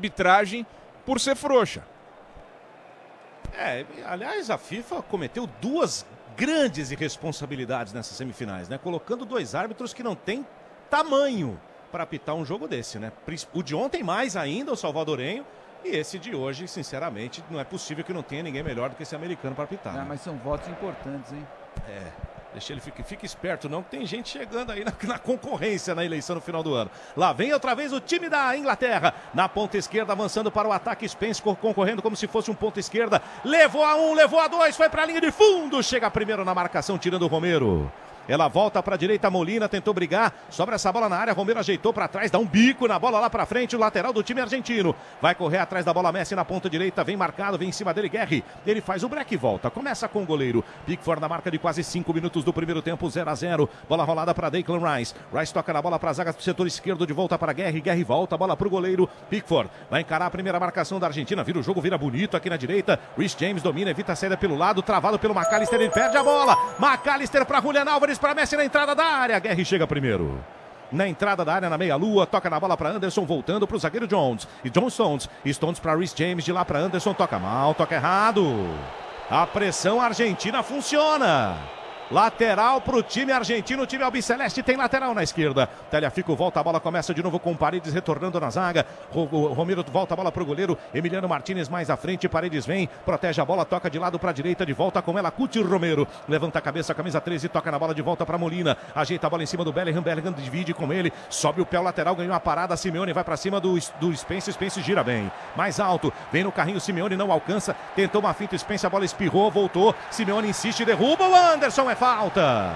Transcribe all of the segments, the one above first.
arbitragem por ser frouxa. Aliás, a FIFA cometeu duas grandes irresponsabilidades nessas semifinais, né? Colocando dois árbitros que não têm tamanho para apitar um jogo desse, né? O de ontem mais ainda, o salvadorenho, e esse de hoje, sinceramente, não é possível que não tenha ninguém melhor do que esse americano para apitar. Né? Mas são votos importantes, hein? Deixa ele fique esperto não, que tem gente chegando aí na concorrência na eleição no final do ano. Lá vem outra vez o time da Inglaterra, na ponta esquerda, avançando para o ataque. Spence concorrendo como se fosse um ponta esquerda. Levou a 1, levou a 2, foi para a linha de fundo. Chega primeiro na marcação, tirando o Romero. Ela volta para a direita, Molina tentou brigar, sobra essa bola na área, Romero ajeitou para trás, dá um bico na bola lá para frente, o lateral do time argentino. Vai correr atrás da bola, Messi na ponta direita, vem marcado, vem em cima dele, Guerri. Ele faz o break e volta, começa com o goleiro. Pickford na marca de quase 5 minutos do primeiro tempo, 0-0. Bola rolada para Declan Rice. Rice toca na bola para a zaga do setor esquerdo, de volta para Guerri. Guerri volta, bola para o goleiro. Pickford vai encarar a primeira marcação da Argentina, vira o jogo, vira bonito aqui na direita. Rhys James domina, evita a saída pelo lado, travado pelo McAllister, ele perde a bola. McAllister para Julián Álvares, para Messi na entrada da área, Guerri chega primeiro. Na entrada da área, na meia-lua, toca na bola para Anderson, voltando para o zagueiro Jones. E John Stones. Stones para Rhys James, de lá para Anderson, toca mal, toca errado. A pressão argentina funciona. Lateral para o time argentino, o time albiceleste tem lateral na esquerda. Tagliafico volta a bola, começa de novo com Paredes retornando na zaga. Romero volta a bola para o goleiro. Emiliano Martínez mais à frente, Paredes vem, protege a bola, toca de lado para a direita, de volta com ela, Cuti Romero. Levanta a cabeça, camisa 13, toca na bola de volta para Molina. Ajeita a bola em cima do Bellingham, Bellingham divide com ele, sobe o pé, o lateral, ganhou a parada, Simeone vai para cima do Spence, Spence gira bem. Mais alto, vem no carrinho, Simeone não alcança, tentou uma finta, Spence, a bola espirrou, voltou, Simeone insiste, derruba o Anderson, é falta.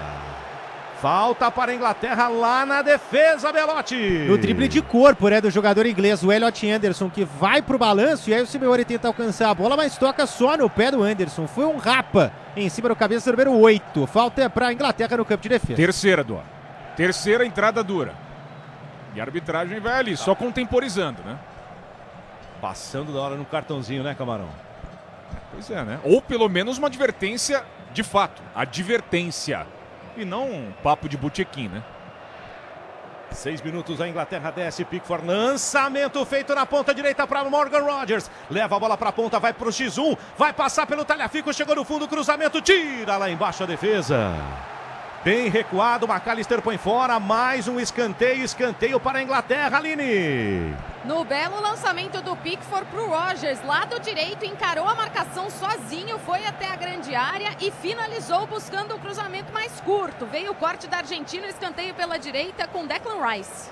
Falta para a Inglaterra lá na defesa, Belotti. No drible de corpo, né, do jogador inglês, o Elliot Anderson, que vai pro balanço e aí o Simeone tenta alcançar a bola, mas toca só no pé do Anderson. Foi um rapa em cima do cabeça número 8. Falta para a Inglaterra no campo de defesa. Terceira, Duan. Terceira entrada dura. E a arbitragem vai ali, só contemporizando, né? Passando da hora no cartãozinho, né, Camarão? Pois é, né? Ou pelo menos uma advertência de fato. Advertência. E não um papo de botequim, né? 6 minutos, a Inglaterra desce, Pickford, lançamento feito na ponta direita para Morgan Rogers, leva a bola para a ponta, vai para o X1, vai passar pelo Tagliafico, chegou no fundo, cruzamento, tira lá embaixo a defesa. Bem recuado, McAllister põe fora, mais um escanteio para a Inglaterra, Aline. No belo lançamento do Pickford para o Rogers, lado direito, encarou a marcação sozinho, foi até a grande área e finalizou buscando o cruzamento mais curto. Veio o corte da Argentina, escanteio pela direita com Declan Rice.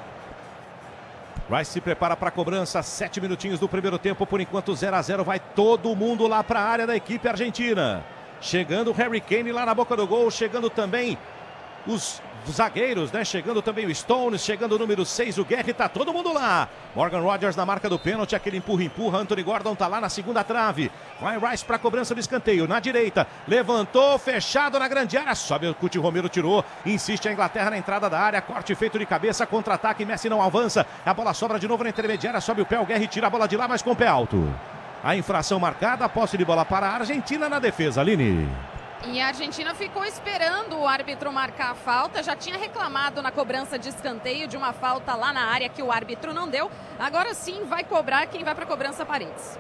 Rice se prepara para a cobrança, 7 minutinhos do primeiro tempo, por enquanto 0-0, vai todo mundo lá para a área da equipe argentina. Chegando o Harry Kane lá na boca do gol, chegando também os zagueiros, né? Chegando também o Stones, chegando o número 6, o Guerri, tá todo mundo lá. Morgan Rogers na marca do pênalti, aquele empurra, Anthony Gordon tá lá na segunda trave. Vai Rice para a cobrança do escanteio, na direita, levantou, fechado na grande área, sobe o Cuti Romero, tirou, insiste a Inglaterra na entrada da área, corte feito de cabeça, contra-ataque, Messi não avança, a bola sobra de novo na intermediária, sobe o pé, o Guerri tira a bola de lá, mas com o pé alto. A infração marcada, posse de bola para a Argentina na defesa, Aline. E a Argentina ficou esperando o árbitro marcar a falta, já tinha reclamado na cobrança de escanteio de uma falta lá na área que o árbitro não deu. Agora sim vai cobrar quem vai para a cobrança, Paredes.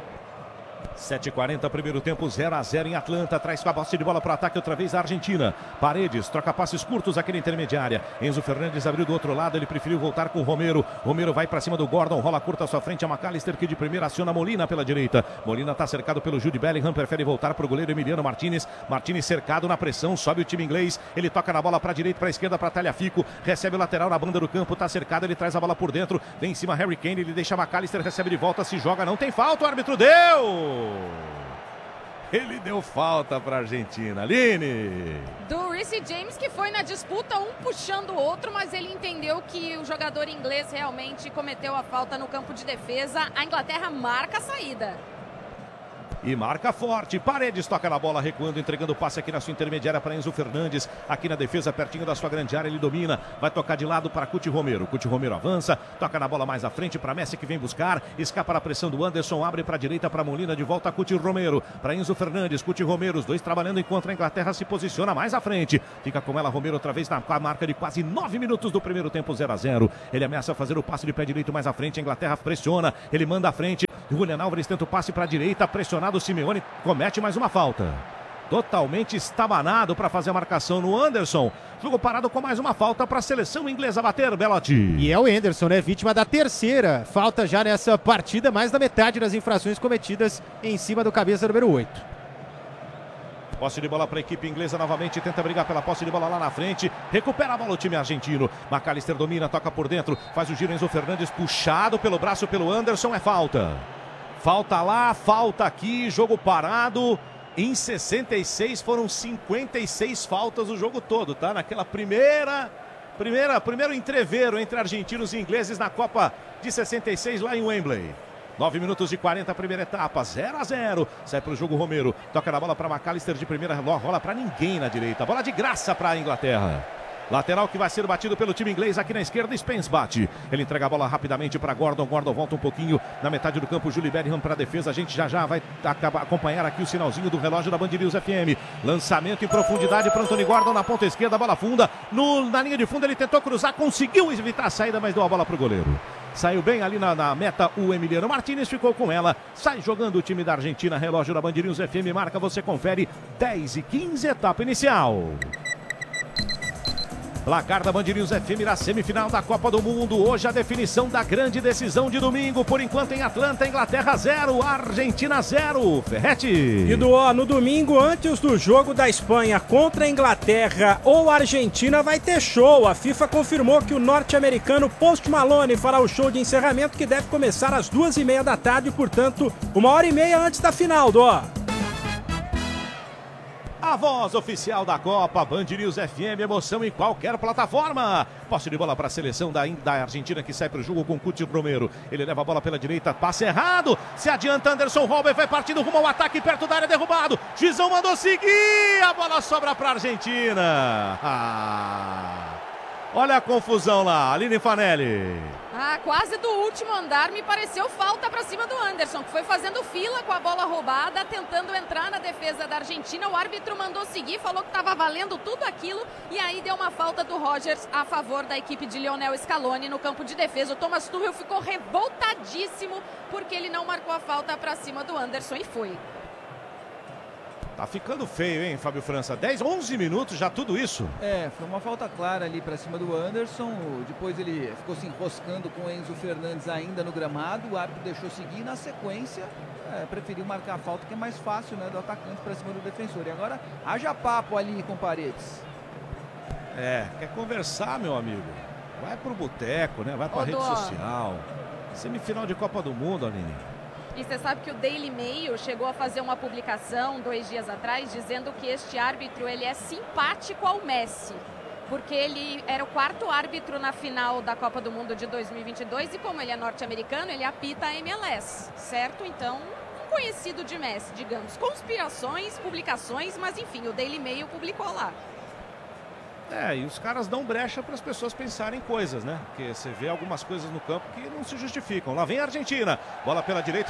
7h40, primeiro tempo, 0-0 em Atlanta, traz com a posse de bola para o ataque outra vez a Argentina. Paredes, troca passes curtos aqui na intermediária. Enzo Fernandes abriu do outro lado, ele preferiu voltar com o Romero. Romero vai para cima do Gordon, rola curta à sua frente, a McAllister que de primeira aciona Molina pela direita. Molina está cercado pelo Jude Bellingham, prefere voltar para o goleiro Emiliano Martínez. Martínez cercado na pressão, sobe o time inglês, ele toca na bola para a direita, para a esquerda, para Tagliafico, recebe o lateral na banda do campo, está cercado, ele traz a bola por dentro, vem em cima Harry Kane, ele deixa McAllister, recebe de volta, se joga, não tem falta, o árbitro deu! Ele deu falta para a Argentina, Aline. Do Rhys James, que foi na disputa, um puxando o outro, mas ele entendeu que o jogador inglês realmente cometeu a falta no campo de defesa. A Inglaterra marca a saída. E marca forte, Paredes toca na bola, recuando, entregando o passe aqui na sua intermediária para Enzo Fernandes, aqui na defesa, pertinho da sua grande área, ele domina, vai tocar de lado para Cuti Romero avança, toca na bola mais à frente para Messi que vem buscar, escapa da pressão do Anderson, abre para a direita para Molina, de volta a Cuti Romero, para Enzo Fernandes, Cuti Romero, os dois trabalhando enquanto a Inglaterra se posiciona mais à frente, fica com ela Romero outra vez na marca de quase 9 minutos do primeiro tempo, 0-0, ele ameaça fazer o passe de pé direito mais à frente, a Inglaterra pressiona, ele manda à frente, Julian Álvares tenta o passe para a direita, pressionado o Simeone, comete mais uma falta. Totalmente estabanado para fazer a marcação no Anderson. Jogo parado com mais uma falta para a seleção inglesa bater, Belotti. E é o Anderson, né? Vítima da terceira falta já nessa partida, mais da metade das infrações cometidas em cima do cabeça número 8. Posse de bola para a equipe inglesa novamente, tenta brigar pela posse de bola lá na frente, recupera a bola o time argentino. McAllister domina, toca por dentro, faz o giro, Enzo Fernandes puxado pelo braço pelo Anderson, é falta. Falta lá, falta aqui, jogo parado. Em 66 foram 56 faltas o jogo todo, tá? Naquela primeiro entreveiro entre argentinos e ingleses na Copa de 66 lá em Wembley. 9 minutos e 40, primeira etapa, 0-0. Sai para o jogo Romero, toca na bola para McAllister de primeira, rola para ninguém na direita. Bola de graça para a Inglaterra. Lateral que vai ser batido pelo time inglês aqui na esquerda, Spence bate. Ele entrega a bola rapidamente para Gordon. Gordon volta um pouquinho na metade do campo. Julie Bellingham para a defesa. A gente já vai acompanhar aqui o sinalzinho do relógio da Band News FM. Lançamento em profundidade para Anthony Gordon na ponta esquerda. Bola funda. Na linha de fundo ele tentou cruzar, conseguiu evitar a saída, mas deu a bola para o goleiro. Saiu bem ali na meta o Emiliano Martinez, ficou com ela. Sai jogando o time da Argentina. Relógio da Band News FM marca, você confere. 10:15, etapa inicial. Placar da Band News FM na semifinal da Copa do Mundo. Hoje a definição da grande decisão de domingo. Por enquanto em Atlanta, Inglaterra 0, Argentina 0. Ferretti. E no domingo, antes do jogo da Espanha contra a Inglaterra ou a Argentina, vai ter show. A FIFA confirmou que o norte-americano Post Malone fará o show de encerramento, que deve começar às 2:30 da tarde, portanto, 1h30 antes da final, A voz oficial da Copa, Band News FM, emoção em qualquer plataforma. Posse de bola para a seleção da Argentina, que sai para o jogo com Cuti Romero. Ele leva a bola pela direita, passe errado. Se adianta Anderson Robert, vai partindo rumo ao ataque, perto da área, derrubado. Juizão mandou seguir, a bola sobra para a Argentina. Olha a confusão lá, Aline Fanelli. Quase do último andar me pareceu falta para cima do Anderson, que foi fazendo fila com a bola roubada, tentando entrar na defesa da Argentina. O árbitro mandou seguir, falou que estava valendo tudo aquilo e aí deu uma falta do Rogers a favor da equipe de Lionel Scaloni no campo de defesa. O Thomas Tuchel ficou revoltadíssimo porque ele não marcou a falta para cima do Anderson e foi. Tá ficando feio, hein, Fábio França? 10, 11 minutos, já tudo isso. Foi uma falta clara ali para cima do Anderson. Depois ele ficou se enroscando com o Enzo Fernandes ainda no gramado. O árbitro deixou seguir. Na sequência, preferiu marcar a falta, que é mais fácil, né, do atacante para cima do defensor. E agora, haja papo ali com Paredes. Quer conversar, meu amigo? Vai pro boteco, né? Vai pra rede social. Semifinal de Copa do Mundo, Aline. E você sabe que o Daily Mail chegou a fazer uma publicação 2 dias atrás dizendo que este árbitro ele é simpático ao Messi, porque ele era o 4º árbitro na final da Copa do Mundo de 2022 e como ele é norte-americano, ele apita a MLS, certo? Então, um conhecido de Messi, digamos. Conspirações, publicações, mas enfim, o Daily Mail publicou lá. E os caras dão brecha para as pessoas pensarem coisas, né? Porque você vê algumas coisas no campo que não se justificam. Lá vem a Argentina. Bola pela direita.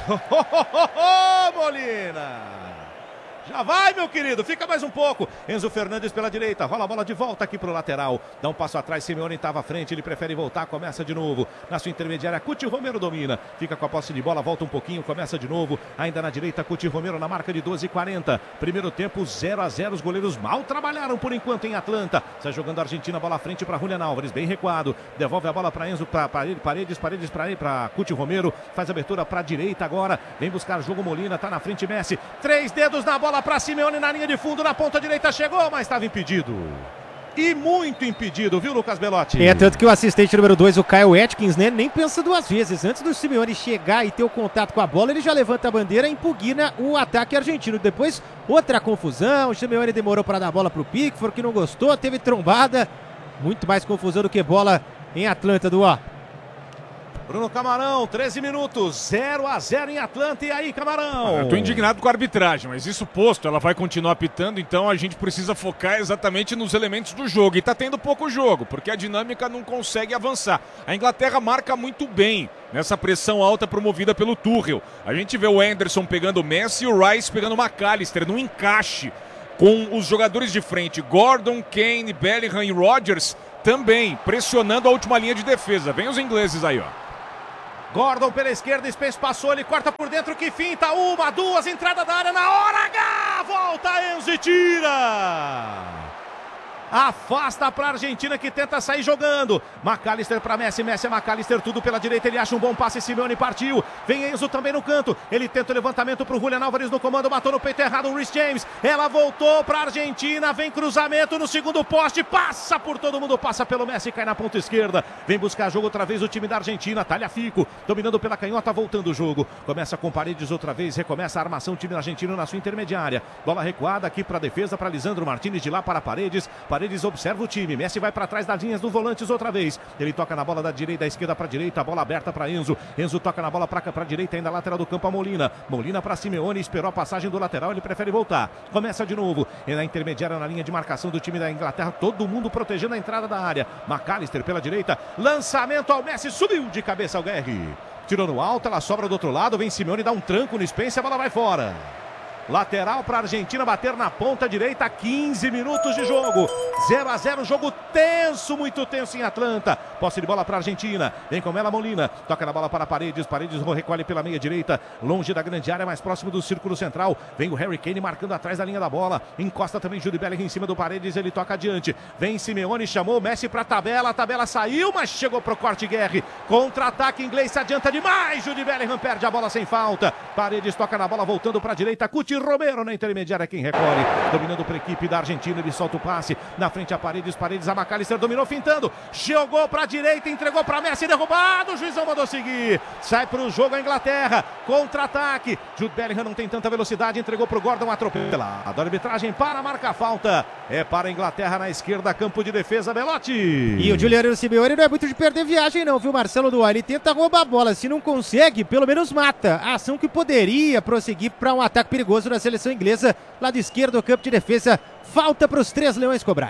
Molina! Já vai, meu querido, fica mais um pouco. Enzo Fernandes pela direita, rola a bola de volta aqui pro lateral. Dá um passo atrás, Simeone estava à frente, ele prefere voltar, começa de novo. Na sua intermediária, Cuti Romero domina. Fica com a posse de bola, volta um pouquinho, começa de novo. Ainda na direita, Cuti Romero na marca de 12:40. Primeiro tempo, 0-0. Os goleiros mal trabalharam por enquanto em Atlanta. Sai jogando a Argentina, bola à frente para Julian Álvares, bem recuado. Devolve a bola para Enzo, para Paredes para Cuti Romero. Faz abertura para a direita agora. Vem buscar jogo Molina, tá na frente Messi. 3 dedos na bola para Simeone na linha de fundo, na ponta direita chegou, mas estava impedido. E muito impedido, viu, Lucas Belotti? Tanto que o assistente número 2, o Kyle Atkins, né, nem pensa 2 vezes. Antes do Simeone chegar e ter o contato com a bola, ele já levanta a bandeira e impugna o ataque argentino. Depois, outra confusão, o Simeone demorou para dar a bola pro Pickford, que não gostou, teve trombada. Muito mais confusão do que bola em Atlanta, Bruno Camarão, 13 minutos, 0-0 em Atlanta. E aí, Camarão? Eu tô indignado com a arbitragem, mas isso posto, ela vai continuar apitando, então a gente precisa focar exatamente nos elementos do jogo. E tá tendo pouco jogo, porque a dinâmica não consegue avançar. A Inglaterra marca muito bem nessa pressão alta promovida pelo Tuchel. A gente vê o Anderson pegando o Messi e o Rice pegando o McAllister no encaixe com os jogadores de frente. Gordon, Kane, Bellingham e Rogers também pressionando a última linha de defesa. Vem os ingleses aí, ó. Gordon pela esquerda, Spence passou, ele corta por dentro, que finta, 1, 2, entrada da área na hora H, volta Enzo e tira! Afasta para a Argentina que tenta sair jogando. McAllister para Messi, Messi é McAllister, tudo pela direita, ele acha um bom passe, Simeone partiu. Vem Enzo também no canto, ele tenta o levantamento para o Julián Álvares no comando, matou no peito errado o Reece James. Ela voltou para a Argentina, vem cruzamento no segundo poste, passa por todo mundo, passa pelo Messi, cai na ponta esquerda. Vem buscar jogo outra vez o time da Argentina, Tagliafico, dominando pela canhota, voltando o jogo. Começa com Paredes outra vez, recomeça a armação, o time argentino na sua intermediária. Bola recuada aqui para a defesa, para Lisandro Martínez, de lá para Paredes. Paredes observa o time, Messi vai para trás das linhas dos volantes outra vez, ele toca na bola da direita, da esquerda para a direita, a bola aberta para Enzo, Enzo toca na bola para a direita, ainda lateral do campo a Molina, Molina para Simeone, esperou a passagem do lateral, ele prefere voltar, começa de novo, e na intermediária na linha de marcação do time da Inglaterra, todo mundo protegendo a entrada da área, McAllister pela direita, lançamento ao Messi, subiu de cabeça ao Guerri, tirou no alto, ela sobra do outro lado, vem Simeone, dá um tranco no Spence, a bola vai fora. Lateral para a Argentina bater na ponta direita, 15 minutos de jogo. 0-0, jogo tenso, muito tenso em Atlanta. Posse de bola para a Argentina. Vem com ela Molina. Toca na bola para Paredes. Paredes recolhe pela meia direita. Longe da grande área, mais próximo do círculo central. Vem o Harry Kane marcando atrás da linha da bola. Encosta também Jude Bellingham em cima do Paredes. Ele toca adiante. Vem Simeone, chamou Messi para a tabela. A tabela saiu, mas chegou pro corte Guerri. Contra-ataque inglês, se adianta demais. Jude Bellingham perde a bola sem falta. Paredes toca na bola, voltando para a direita. Coutinho Romero na intermediária, quem recolhe, dominando para a equipe da Argentina, ele solta o passe, na frente a Paredes, a McAllister dominou fintando, jogou para a direita, entregou para Messi, derrubado, o juizão mandou seguir, sai para o jogo a Inglaterra, contra-ataque, Jude Bellingham não tem tanta velocidade, entregou para o Gordon, atropelado, a arbitragem para marcar falta, é para a Inglaterra na esquerda, campo de defesa, Belotti. E o Giuliano Simeone não é muito de perder viagem não, viu, Marcelo Duarte? Ele tenta roubar a bola, se não consegue, pelo menos mata, a ação que poderia prosseguir para um ataque perigoso da seleção inglesa, lado esquerdo, campo de defesa, falta para os 3 leões cobrar.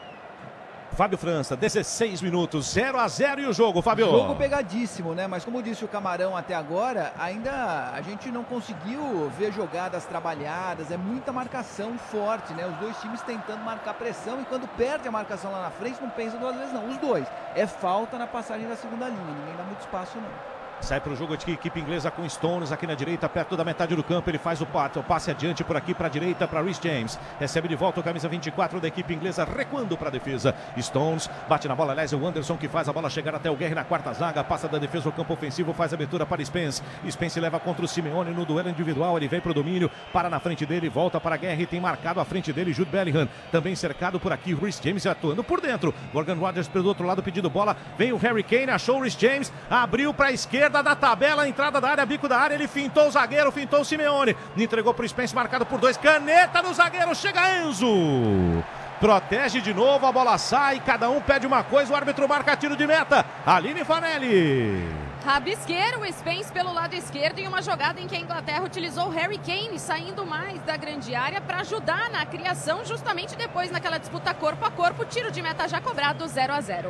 Fábio França, 16 minutos, 0-0 e o jogo, Fábio. Jogo pegadíssimo, né? Mas como disse o Camarão até agora, ainda a gente não conseguiu ver jogadas trabalhadas, é muita marcação forte, né? Os dois times tentando marcar pressão e quando perde a marcação lá na frente, não pensa 2 vezes não, os dois. É falta na passagem da segunda linha, ninguém dá muito espaço não. Sai para o jogo de equipe inglesa com Stones aqui na direita, perto da metade do campo. Ele faz o passe adiante por aqui para a direita para Reece James. Recebe de volta o camisa 24 da equipe inglesa, recuando para a defesa. Stones bate na bola, aliás, o Anderson que faz a bola chegar até o Guerri na quarta zaga. Passa da defesa ao campo ofensivo, faz a abertura para Spence. Spence leva contra o Simeone no duelo individual. Ele vem para o domínio, para na frente dele, volta para Guerri. Tem marcado à frente dele Jude Bellingham. Também cercado por aqui, Reece James atuando por dentro. Morgan Rodgers pelo outro lado pedindo bola. Vem o Harry Kane, achou o Reece James, abriu para a esquerda da tabela, entrada da área, bico da área, ele fintou o zagueiro, fintou o Simeone, entregou para o Spence, marcado por 2, caneta no zagueiro, chega Enzo, protege de novo, a bola sai, cada um pede uma coisa, o árbitro marca tiro de meta, Aline Fanelli. Rabisqueiro, o Spence pelo lado esquerdo em uma jogada em que a Inglaterra utilizou o Harry Kane saindo mais da grande área para ajudar na criação, justamente depois naquela disputa corpo a corpo, tiro de meta já cobrado, 0-0.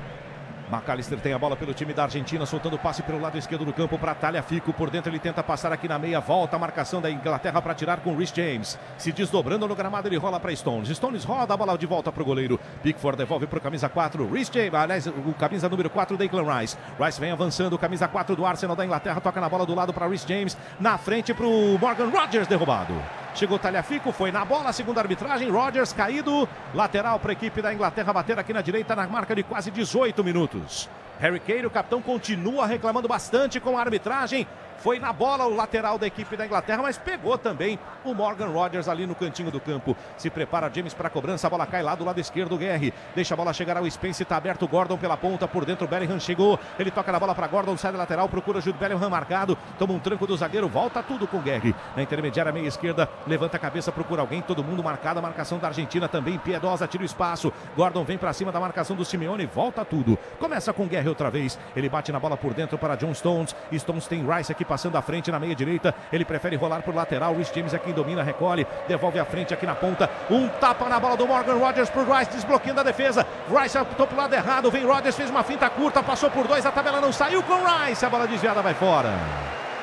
McAllister tem a bola pelo time da Argentina, soltando o passe pelo lado esquerdo do campo para Tagliafico, por dentro ele tenta passar aqui na meia, volta a marcação da Inglaterra para tirar com Reece James, se desdobrando no gramado, ele rola para Stones, Stones roda a bola de volta para o goleiro, Pickford devolve para o camisa 4, Reece James, aliás, o camisa número 4, Declan Rice, Rice vem avançando, o camisa 4 do Arsenal da Inglaterra, toca na bola do lado para Reece James, na frente para o Morgan Rodgers, derrubado. Chegou Tagliafico, foi na bola, segunda arbitragem, Rodgers caído, lateral para a equipe da Inglaterra bater aqui na direita na marca de quase 18 minutos. Harry Kane, o capitão, continua reclamando bastante com a arbitragem. Foi na bola o lateral da equipe da Inglaterra, mas pegou também o Morgan Rodgers ali no cantinho do campo. Se prepara James para a cobrança, a bola cai lá do lado esquerdo, o Guerri. Deixa a bola chegar ao Spence, está aberto o Gordon pela ponta, por dentro o Bellingham chegou. Ele toca na bola para Gordon, sai da lateral, procura Jude Bellingham marcado. Toma um tranco do zagueiro, volta tudo com o Guerri. Na intermediária, meia esquerda, levanta a cabeça, procura alguém, todo mundo marcado. A marcação da Argentina também, piedosa, tira o espaço. Gordon vem para cima da marcação do Simeone, volta tudo. Começa com o Guerri outra vez. Ele bate na bola por dentro para John Stones. Stones tem Rice aqui passando à frente na meia direita, ele prefere rolar por lateral, Reece James é quem domina, recolhe, devolve à frente aqui na ponta, um tapa na bola do Morgan Rodgers pro Rice, desbloqueando a defesa, Rice optou pro lado errado, vem Rodgers, fez uma finta curta, passou por 2, a tabela não saiu com Rice, a bola desviada vai fora.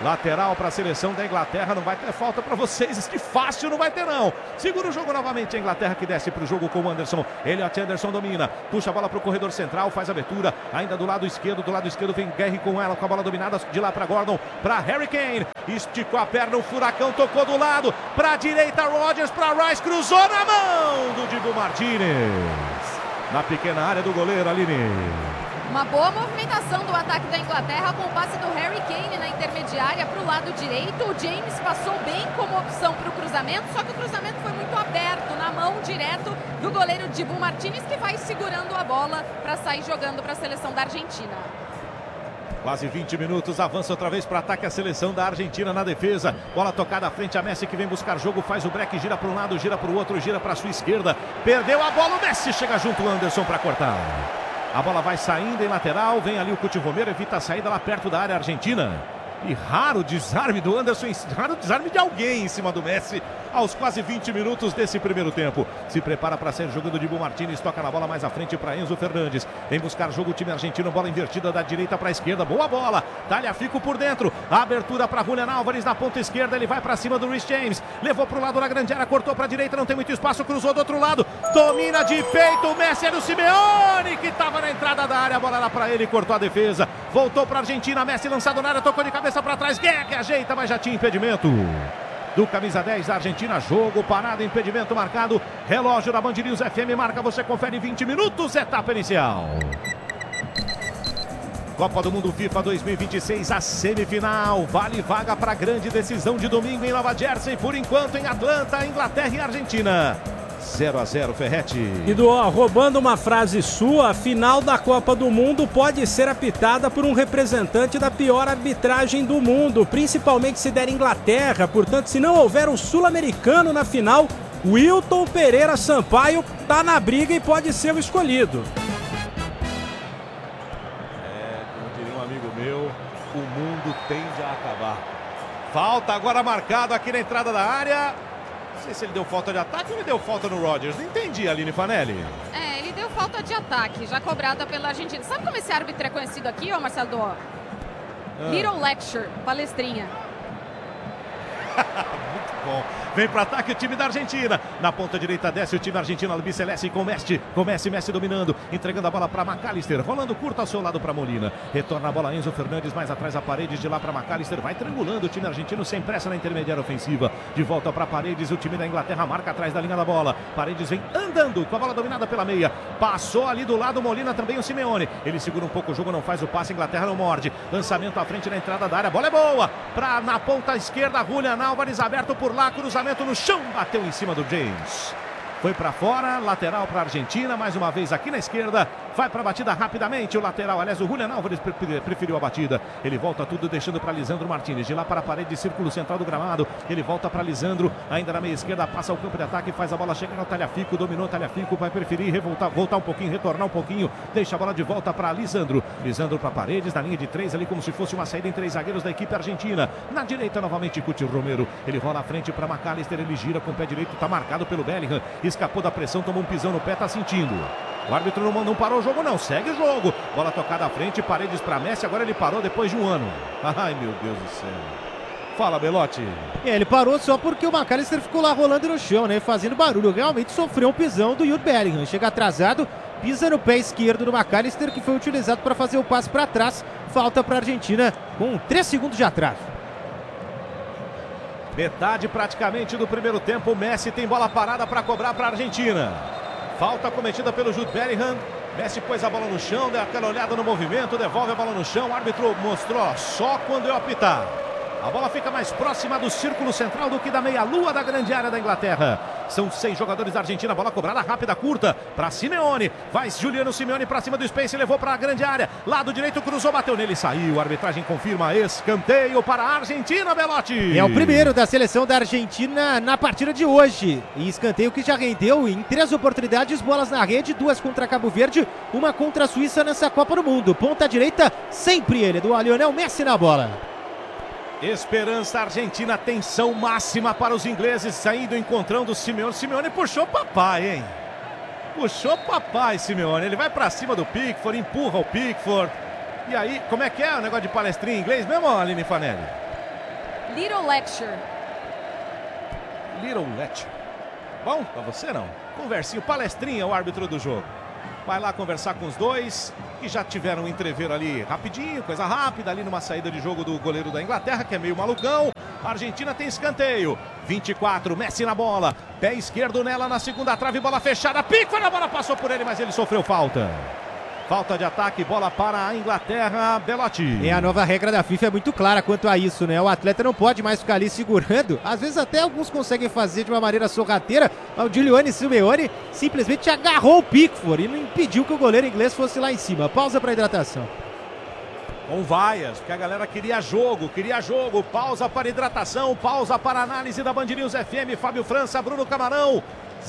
Lateral para a seleção da Inglaterra, não vai ter falta para vocês, de fácil não vai ter não. Segura o jogo novamente a Inglaterra que desce para o jogo com o Anderson. Elliot Anderson domina, puxa a bola para o corredor central, faz a abertura, ainda do lado esquerdo vem Guerre com ela, com a bola dominada, de lá para Gordon, para Harry Kane, esticou a perna, o Furacão tocou do lado, para a direita Rodgers, para Rice, cruzou na mão do Dibu Martínez, na pequena área do goleiro, Aline. Uma boa movimentação do ataque da Inglaterra com o passe do Harry Kane na intermediária para o lado direito. O James passou bem como opção para o cruzamento, só que o cruzamento foi muito aberto, na mão direto do goleiro Dibu Martínez, que vai segurando a bola para sair jogando para a seleção da Argentina. Quase 20 minutos, avança outra vez para ataque a seleção da Argentina na defesa. Bola tocada à frente, a Messi que vem buscar jogo, faz o break, gira para um lado, gira para o outro, gira para a sua esquerda. Perdeu a bola, o Messi chega junto o Anderson para cortar. A bola vai saindo em lateral, vem ali o Cuti Romero, evita a saída lá perto da área argentina. E raro desarme do Anderson, raro desarme de alguém em cima do Messi aos quase 20 minutos desse primeiro tempo. Se prepara para sair jogando Dibu Martínez, toca na bola mais à frente para Enzo Fernandes. Vem buscar jogo o time argentino, bola invertida da direita para a esquerda, boa bola. Tagliafico por dentro, abertura para Julian Álvares na ponta esquerda, ele vai para cima do Reece James. Levou para o lado da grande área, cortou para a direita, não tem muito espaço, cruzou do outro lado. Domina de peito o Messi, era o Simeone que estava na entrada da área, a bola lá para ele, cortou a defesa. Voltou para a Argentina, Messi lançado na área, tocou de cabeça para trás, que ajeita, mas já tinha impedimento do camisa 10 da Argentina. Jogo parado, impedimento marcado. Relógio da Band News FM marca, você confere 20 minutos, etapa inicial. Copa do Mundo FIFA 2026, a semifinal. Vale vaga para a grande decisão de domingo em Nova Jersey. Por enquanto em Atlanta, Inglaterra e Argentina. 0-0, Ferretti. E roubando uma frase sua, a final da Copa do Mundo pode ser apitada por um representante da pior arbitragem do mundo, principalmente se der Inglaterra. Portanto, se não houver um sul-americano na final, Wilton Pereira Sampaio tá na briga e pode ser o escolhido. Como diria um amigo meu, o mundo tende a acabar. Falta agora marcado aqui na entrada da área. Não sei se ele deu falta de ataque ou ele deu falta no Rodgers. Não entendi, Aline Fanelli. Ele deu falta de ataque, já cobrada pela Argentina. Sabe como esse árbitro é conhecido aqui, ó, Marcelo Dó? Little Lecture, palestrinha. Muito bom. Vem para ataque o time da Argentina. Na ponta direita desce o time argentino, albiceleste com Messi dominando, entregando a bola para McAllister, rolando curto ao seu lado para Molina. Retorna a bola Enzo Fernandes, mais atrás a Paredes, de lá para McAllister, vai triangulando o time argentino sem pressa na intermediária ofensiva. De volta para Paredes, o time da Inglaterra marca atrás da linha da bola. Paredes vem andando com a bola dominada pela meia. Passou ali do lado Molina, também o Simeone. Ele segura um pouco o jogo, não faz o passe, Inglaterra não morde. Lançamento à frente na entrada da área, a bola é boa. Na ponta esquerda, Julian Álvares aberto por lá, cruzamento no chão, bateu em cima do James. Foi para fora, lateral para a Argentina, mais uma vez aqui na esquerda, vai para a batida rapidamente, o lateral, aliás, o Julian Álvares preferiu a batida, ele volta tudo deixando para Lisandro Martínez, de lá para a parede, círculo central do gramado, ele volta para Lisandro, ainda na meia esquerda, passa o campo de ataque, faz a bola, chega no Tagliafico, dominou o Tagliafico, vai preferir voltar um pouquinho, retornar um pouquinho, deixa a bola de volta para Lisandro para Paredes, na linha de 3 ali, como se fosse uma saída em 3 zagueiros da equipe argentina, na direita novamente Cuti Romero, ele rola à frente para McAllister, ele gira com o pé direito, está marcado pelo Bellingham, escapou da pressão, tomou um pisão no pé, tá sentindo. O árbitro não parou o jogo não, segue o jogo. Bola tocada à frente, Paredes para Messi, agora ele parou depois de um ano. Ai, meu Deus do céu. Fala, Belotti. Ele parou só porque o McAllister ficou lá rolando no chão, né, fazendo barulho. Realmente sofreu um pisão do Jude Bellingham. Chega atrasado, pisa no pé esquerdo do McAllister, que foi utilizado para fazer o passe para trás. Falta para a Argentina com 3 segundos de atraso. Metade praticamente do primeiro tempo, o Messi tem bola parada para cobrar para a Argentina. Falta cometida pelo Jude Bellingham. Messi pôs a bola no chão, deu aquela olhada no movimento, devolve a bola no chão. O árbitro mostrou só quando eu apitar. A bola fica mais próxima do círculo central do que da meia-lua da grande área da Inglaterra. São 6 jogadores da Argentina, bola cobrada rápida, curta, para Simeone. Vai Juliano Simeone para cima do Spence, levou para a grande área. Lado direito, cruzou, bateu nele, saiu. A arbitragem confirma escanteio para a Argentina, Belotti. É o primeiro da seleção da Argentina na partida de hoje. E escanteio que já rendeu em 3 oportunidades, bolas na rede, 2 contra Cabo Verde, 1 contra a Suíça nessa Copa do Mundo. Ponta direita, sempre ele, do Lionel Messi na bola. Esperança Argentina, tensão máxima para os ingleses, saindo, encontrando o Simeone. Simeone puxou papai, hein? Puxou papai, Simeone. Ele vai para cima do Pickford, empurra o Pickford. E aí, como é que é o negócio de palestrinha em inglês mesmo, Aline Fanelli? Little Lecture. Little Lecture. Bom, pra você não. Conversinho, palestrinha, o árbitro do jogo. Vai lá conversar com os dois, que já tiveram um entreveiro ali rapidinho, coisa rápida, ali numa saída de jogo do goleiro da Inglaterra, que é meio malucão. A Argentina tem escanteio. 24, Messi na bola. Pé esquerdo nela na segunda trave, bola fechada. Pickford, a bola passou por ele, mas ele sofreu falta. Falta de ataque, bola para a Inglaterra, Belotti. A nova regra da FIFA é muito clara quanto a isso, né? O atleta não pode mais ficar ali segurando. Às vezes até alguns conseguem fazer de uma maneira sorrateira, mas o Giuliano Simeone simplesmente agarrou o Pickford e não impediu que o goleiro inglês fosse lá em cima. Pausa para hidratação. Com vaias, porque a galera queria jogo. Pausa para hidratação, pausa para análise da Band News FM. Fábio França, Bruno Camarão.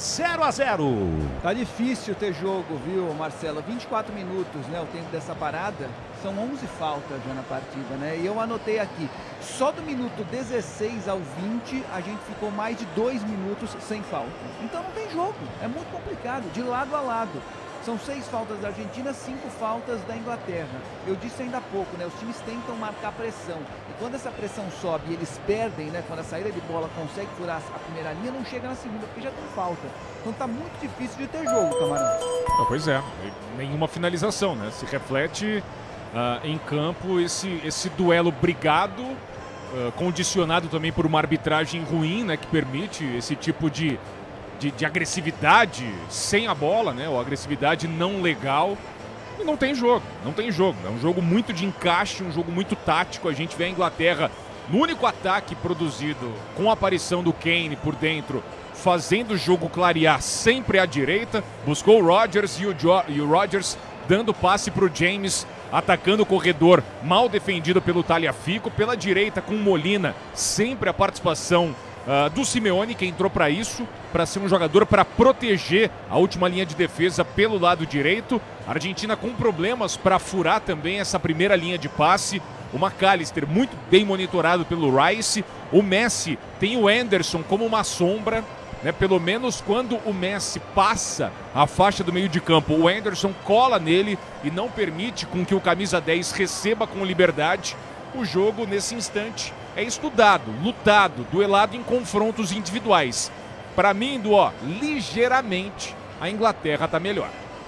0-0. Tá difícil ter jogo, viu, Marcelo? 24 minutos, né, o tempo dessa parada. São 11 faltas já na partida, né? E eu anotei aqui, só do minuto 16 ao 20, a gente ficou mais de 2 minutos sem falta. Então não tem jogo, é muito complicado, de lado a lado. São 6 faltas da Argentina, 5 faltas da Inglaterra. Eu disse ainda há pouco, né? Os times tentam marcar pressão. E quando essa pressão sobe e eles perdem, né? Quando a saída de bola consegue furar a primeira linha, não chega na segunda, porque já tem falta. Então tá muito difícil de ter jogo, Camarão. Pois é, nenhuma finalização, né? Se reflete em campo esse duelo brigado, condicionado também por uma arbitragem ruim, né? Que permite esse tipo de agressividade sem a bola, né? Ou agressividade não legal. E não tem jogo. É um jogo muito de encaixe, um jogo muito tático. A gente vê a Inglaterra no único ataque produzido com a aparição do Kane por dentro, fazendo o jogo clarear sempre à direita. Buscou o Rodgers e o Rodgers dando passe para o James, atacando o corredor mal defendido pelo Tagliafico. Pela direita com o Molina, sempre a participação do Simeone, que entrou para isso, para ser um jogador para proteger a última linha de defesa pelo lado direito. A Argentina com problemas para furar também essa primeira linha de passe. O McAllister muito bem monitorado pelo Rice. O Messi tem o Anderson como uma sombra, né? Pelo menos quando o Messi passa a faixa do meio de campo, o Anderson cola nele e não permite com que o camisa 10 receba com liberdade. O jogo, nesse instante, é estudado, lutado, duelado em confrontos individuais. Para mim, ligeiramente, a Inglaterra está melhor.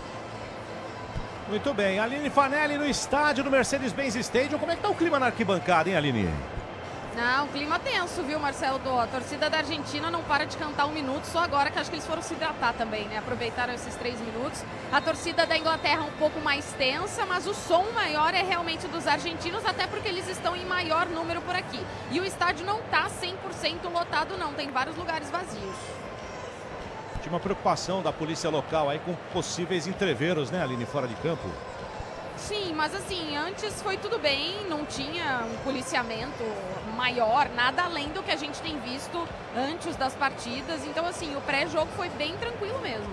Muito bem, Aline Fanelli no estádio do Mercedes-Benz Stadium. Como é que tá o clima na arquibancada, hein, Aline? Não, clima tenso, viu, Marcelo? A torcida da Argentina não para de cantar um minuto, só agora que acho que eles foram se hidratar também, né? Aproveitaram esses 3 minutos. A torcida da Inglaterra um pouco mais tensa, mas o som maior é realmente dos argentinos, até porque eles estão em maior número por aqui. E o estádio não tá 100% lotado, não. Tem vários lugares vazios. Tinha uma preocupação da polícia local aí com possíveis entreveros, né, Aline, fora de campo? Sim, mas assim, antes foi tudo bem, não tinha um policiamento maior, nada além do que a gente tem visto antes das partidas. Então, assim, o pré-jogo foi bem tranquilo mesmo.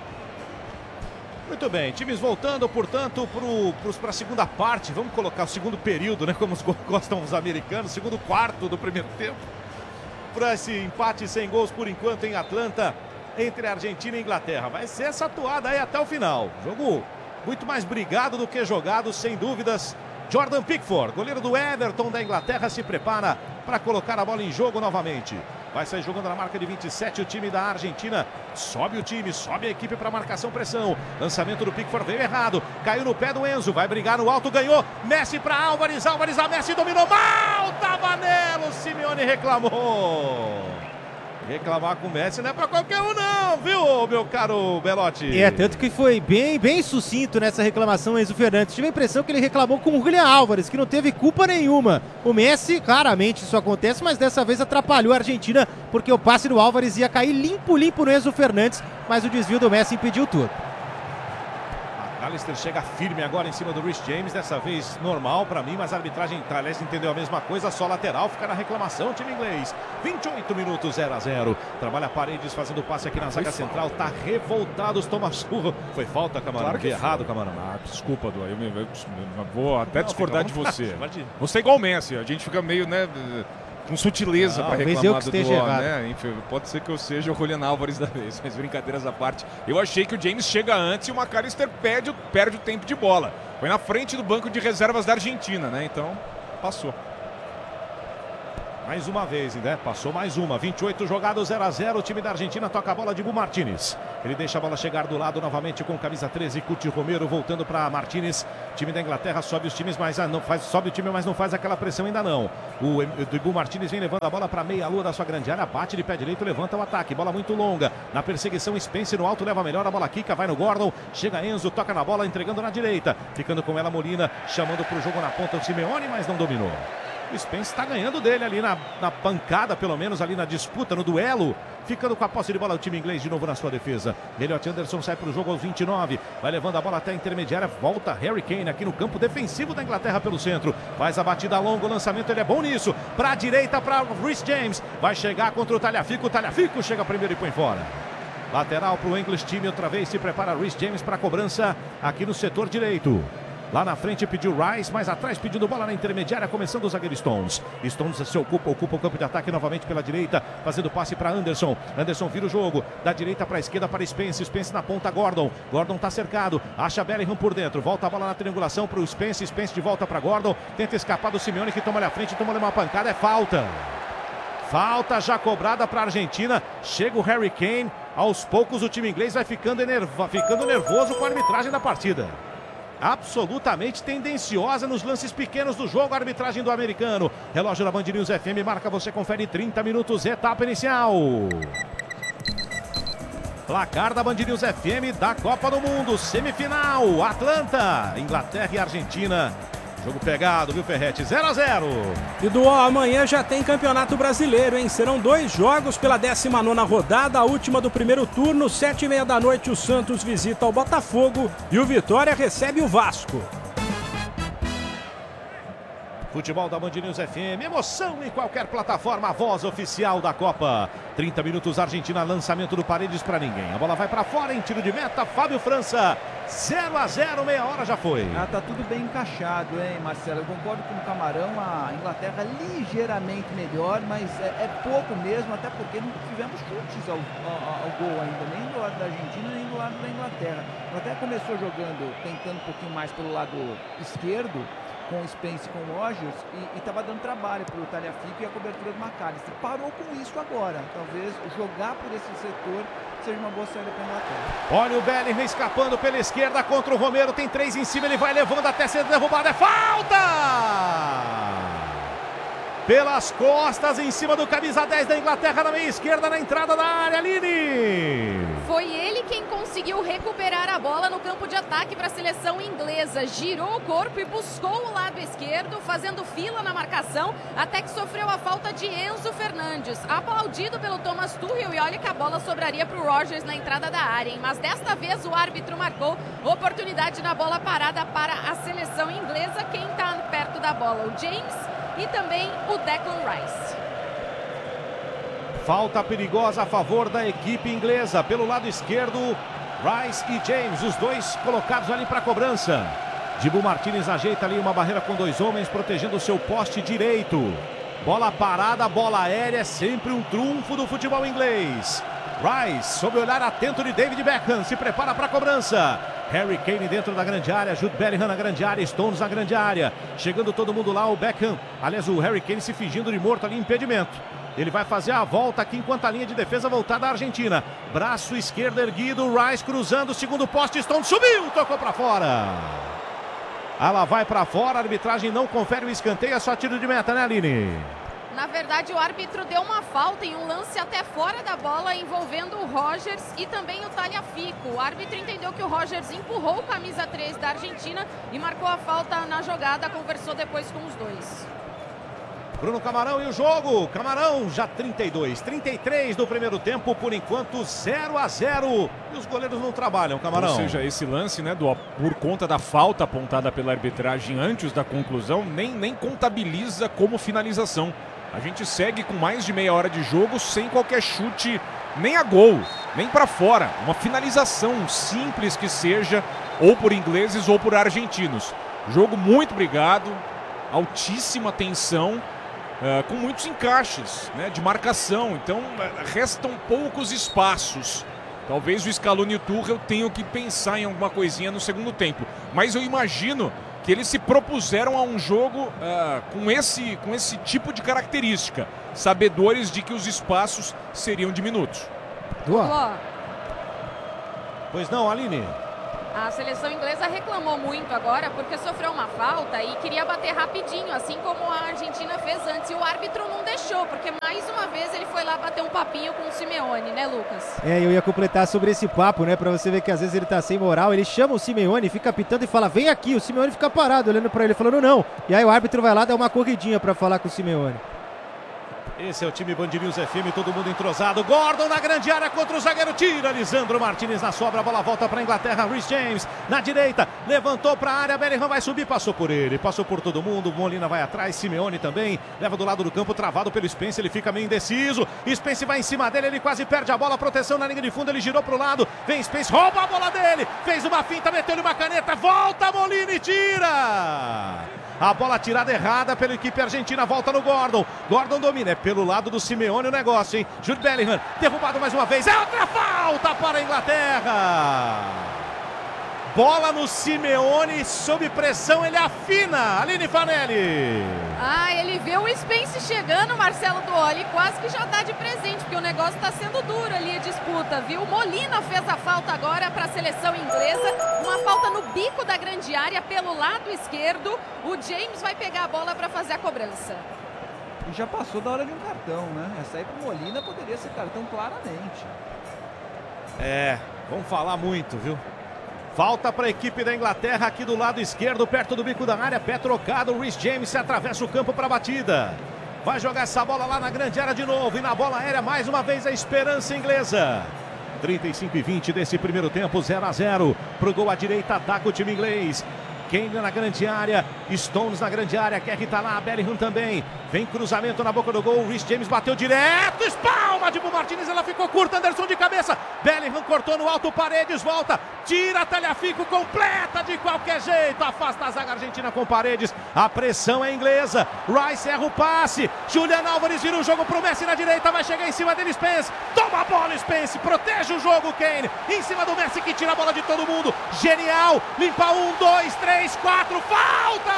Muito bem, times voltando, portanto, para a segunda parte. Vamos colocar o segundo período, né, como gostam os americanos, segundo quarto do primeiro tempo. Para esse empate sem gols, por enquanto, em Atlanta, entre a Argentina e a Inglaterra. Vai ser essa atuada aí até o final. Jogo muito mais brigado do que jogado, sem dúvidas. Jordan Pickford, goleiro do Everton da Inglaterra, se prepara para colocar a bola em jogo novamente. Vai sair jogando na marca de 27 o time da Argentina. Sobe o time, sobe a equipe para marcação, pressão. Lançamento do Pickford veio errado. Caiu no pé do Enzo, vai brigar no alto, ganhou. Messi para Álvares, a Messi dominou mal. Tava nela, o Simeone reclamou. Reclamar com o Messi não é pra qualquer um não, viu, meu caro Belotti? Tanto que foi bem sucinto nessa reclamação, Enzo Fernandes. Tive a impressão que ele reclamou com o Julián Álvares, que não teve culpa nenhuma. O Messi, claramente isso acontece, mas dessa vez atrapalhou a Argentina, porque o passe do Álvares ia cair limpo no Enzo Fernandes, mas o desvio do Messi impediu tudo. Alistair chega firme agora em cima do Rhys James, dessa vez normal para mim, mas a arbitragem talvez entendeu a mesma coisa, só lateral, fica na reclamação, time inglês. 28 minutos, 0-0. Trabalha Paredes fazendo passe aqui na zaga central, tá revoltado, toma surro. Foi falta, Camarão? Claro que errado, Camarão. Desculpa, Du, eu vou até discordar de você. Você é igual o Messi, a gente fica meio, né, com sutileza para reclamar do Duó, né? Enfim, pode ser que eu seja o Julián Álvares da vez, mas brincadeiras à parte. Eu achei que o James chega antes e o McAllister perde o tempo de bola. Foi na frente do banco de reservas da Argentina, né? Então, passou. Mais uma vez, né? Passou mais uma. 28 jogados, 0-0. O time da Argentina toca a bola de Dibu Martínez. Ele deixa a bola chegar do lado novamente com camisa 13. Cuti Romero voltando para Martínez. Time da Inglaterra sobe os times, mas sobe o time, mas não faz aquela pressão ainda não. O Dibu Martínez vem levando a bola para meia-lua da sua grande área. Bate de pé direito, levanta o ataque. Bola muito longa. Na perseguição, Spence no alto leva melhor. A bola quica, vai no Gordon. Chega Enzo, toca na bola, entregando na direita. Ficando com ela Molina, chamando para o jogo na ponta o Simeone, mas não dominou. O Spence está ganhando dele ali na pancada, pelo menos ali na disputa, no duelo. Ficando com a posse de bola o time inglês de novo na sua defesa. Elliot Anderson sai para o jogo aos 29. Vai levando a bola até a intermediária. Volta Harry Kane aqui no campo defensivo da Inglaterra pelo centro. Faz a batida longa, o lançamento, ele é bom nisso. Para a direita, para Reece James. Vai chegar contra o Tagliafico. O Tagliafico chega primeiro e põe fora. Lateral para o English time, outra vez se prepara Reece James para a cobrança aqui no setor direito. Lá na frente pediu Rice, mais atrás pedindo bola na intermediária, começando o zagueiro Stones. Stones se ocupa o campo de ataque novamente pela direita, fazendo passe para Anderson. Anderson vira o jogo, da direita para a esquerda para Spence. Spence na ponta, Gordon. Gordon está cercado, acha Bellingham por dentro, volta a bola na triangulação para o Spence. Spence de volta para Gordon, tenta escapar do Simeone que toma ali à frente, toma ali uma pancada, é falta. Falta já cobrada para a Argentina, chega o Harry Kane. Aos poucos o time inglês vai ficando nervoso com a arbitragem da partida. Absolutamente tendenciosa nos lances pequenos do jogo, a arbitragem do americano. Relógio da Band News FM marca, você confere 30 minutos, etapa inicial. Placar da Band News FM da Copa do Mundo, semifinal, Atlanta, Inglaterra e Argentina. Jogo pegado, viu, Ferretti? 0-0. E do amanhã já tem Campeonato Brasileiro, hein? Serão 2 jogos pela 19ª rodada, a última do primeiro turno, 7h30 da noite, o Santos visita o Botafogo e o Vitória recebe o Vasco. Futebol da Band News FM, emoção em qualquer plataforma, a voz oficial da Copa. 30 minutos, Argentina, lançamento do Paredes para ninguém. A bola vai para fora em tiro de meta, Fábio França. 0-0, meia hora já foi. Tá tudo bem encaixado, hein, Marcelo? Eu concordo com o Camarão, a Inglaterra ligeiramente melhor, mas é pouco mesmo, até porque não tivemos chutes ao gol ainda, nem do lado da Argentina, nem do lado da Inglaterra. A Inglaterra começou jogando, tentando um pouquinho mais pelo lado esquerdo, com o Spence e com o Rogers, e estava dando trabalho para o Tagliafico e a cobertura do McAllister. Parou com isso agora. Talvez jogar por esse setor seja uma boa saída para a Inglaterra. Olha o Bellingham escapando pela esquerda contra o Romero, tem 3 em cima, ele vai levando até ser derrubado, é falta! Pelas costas, em cima do camisa 10 da Inglaterra, na meia esquerda, na entrada da área, Aline. Foi ele quem conseguiu recuperar a bola no campo de ataque para a seleção inglesa. Girou o corpo e buscou o lado esquerdo, fazendo fila na marcação, até que sofreu a falta de Enzo Fernandes. Aplaudido pelo Thomas Tuchel, e olha que a bola sobraria para o Rogers na entrada da área, hein? Mas desta vez o árbitro marcou oportunidade na bola parada para a seleção inglesa. Quem está perto da bola? O James e também o Declan Rice. Falta perigosa a favor da equipe inglesa. Pelo lado esquerdo, Rice e James, os dois colocados ali para a cobrança. Dibu Martínez ajeita ali uma barreira com 2 homens, protegendo o seu poste direito. Bola parada, bola aérea, sempre um trunfo do futebol inglês. Rice, sob o olhar atento de David Beckham, se prepara para a cobrança. Harry Kane dentro da grande área, Jude Bellingham na grande área, Stones na grande área. Chegando todo mundo lá, o Beckham, aliás o Harry Kane se fingindo de morto ali, impedimento. Ele vai fazer a volta aqui enquanto a linha de defesa voltar da Argentina. Braço esquerdo erguido, Rice cruzando, segundo poste, Stones subiu, tocou para fora. Ela vai para fora, a arbitragem não confere o escanteio, é só tiro de meta, né, Aline? Na verdade, o árbitro deu uma falta em um lance até fora da bola, envolvendo o Rogers e também o Tagliafico. O árbitro entendeu que o Rogers empurrou o camisa 3 da Argentina e marcou a falta na jogada, conversou depois com os dois. Bruno Camarão e o jogo. Camarão já 33 do primeiro tempo, por enquanto 0-0. E os goleiros não trabalham, Camarão. Ou seja, esse lance, né, por conta da falta apontada pela arbitragem antes da conclusão, nem contabiliza como finalização. A gente segue com mais de meia hora de jogo sem qualquer chute, nem a gol, nem para fora. Uma finalização simples que seja, ou por ingleses ou por argentinos. Jogo muito brigado, altíssima tensão, com muitos encaixes, né, de marcação. Então restam poucos espaços. Talvez o Scaloni e o Tuchel tenham que pensar em alguma coisinha no segundo tempo. Mas eu imagino que porque eles se propuseram a um jogo com esse tipo de característica, sabedores de que os espaços seriam diminutos. Pois não, Aline? A seleção inglesa reclamou muito agora porque sofreu uma falta e queria bater rapidinho, assim como a Argentina fez antes. E o árbitro não deixou, porque mais uma vez ele foi lá bater um papinho com o Simeone, né, Lucas? Eu ia completar sobre esse papo, né, pra você ver que às vezes ele tá sem moral. Ele chama o Simeone, fica pitando e fala, vem aqui. O Simeone fica parado, olhando pra ele, falando não. E aí o árbitro vai lá dar uma corridinha pra falar com o Simeone. Esse é o time Band News FM, todo mundo entrosado. Gordon na grande área contra o zagueiro, tira Lisandro Martinez na sobra, a bola volta para a Inglaterra. Reece James na direita, levantou para a área, Bellingham vai subir, passou por ele, passou por todo mundo. Molina vai atrás, Simeone também, leva do lado do campo, travado pelo Spence, ele fica meio indeciso. Spence vai em cima dele, ele quase perde a bola, proteção na linha de fundo, ele girou para o lado, vem Spence, rouba a bola dele, fez uma finta, meteu-lhe uma caneta, volta Molina e tira! A bola tirada errada pela equipe argentina, volta no Gordon. Gordon domina, é pelo lado do Simeone o negócio, hein? Jude Bellingham, derrubado mais uma vez. É outra falta para a Inglaterra. Bola no Simeone, sob pressão, ele afina. Aline Fanelli. Ele vê o Spence chegando, Marcelo Duoli, quase que já tá de presente, porque o negócio tá sendo duro ali a disputa, viu? Molina fez a falta agora para a seleção inglesa, uma falta no bico da grande área pelo lado esquerdo. O James vai pegar a bola para fazer a cobrança. E já passou da hora de um cartão, né? Essa aí pro Molina poderia ser cartão claramente. Vamos falar muito, viu? Falta para a equipe da Inglaterra aqui do lado esquerdo, perto do bico da área, pé trocado, o Reece James se atravessa o campo para a batida. Vai jogar essa bola lá na grande área de novo e na bola aérea mais uma vez a esperança inglesa. 35-20 desse primeiro tempo, 0-0. Pro gol à direita, ataca o time inglês. Kane na grande área, Stones na grande área, Kerry tá lá, Bellingham também. Vem cruzamento na boca do gol, Reece James bateu direto, espalma de Martinez, ela ficou curta, Anderson de cabeça. Bellingham cortou no alto, Paredes volta, tira, Tagliafico, completa de qualquer jeito, afasta a zaga argentina com Paredes. A pressão é inglesa, Rice erra o passe, Julian Álvares vira o jogo pro Messi na direita, vai chegar em cima dele Spence, toma a bola Spence, protege o jogo Kane, em cima do Messi que tira a bola de todo mundo, genial, limpa 1, 2, 3, 4, falta!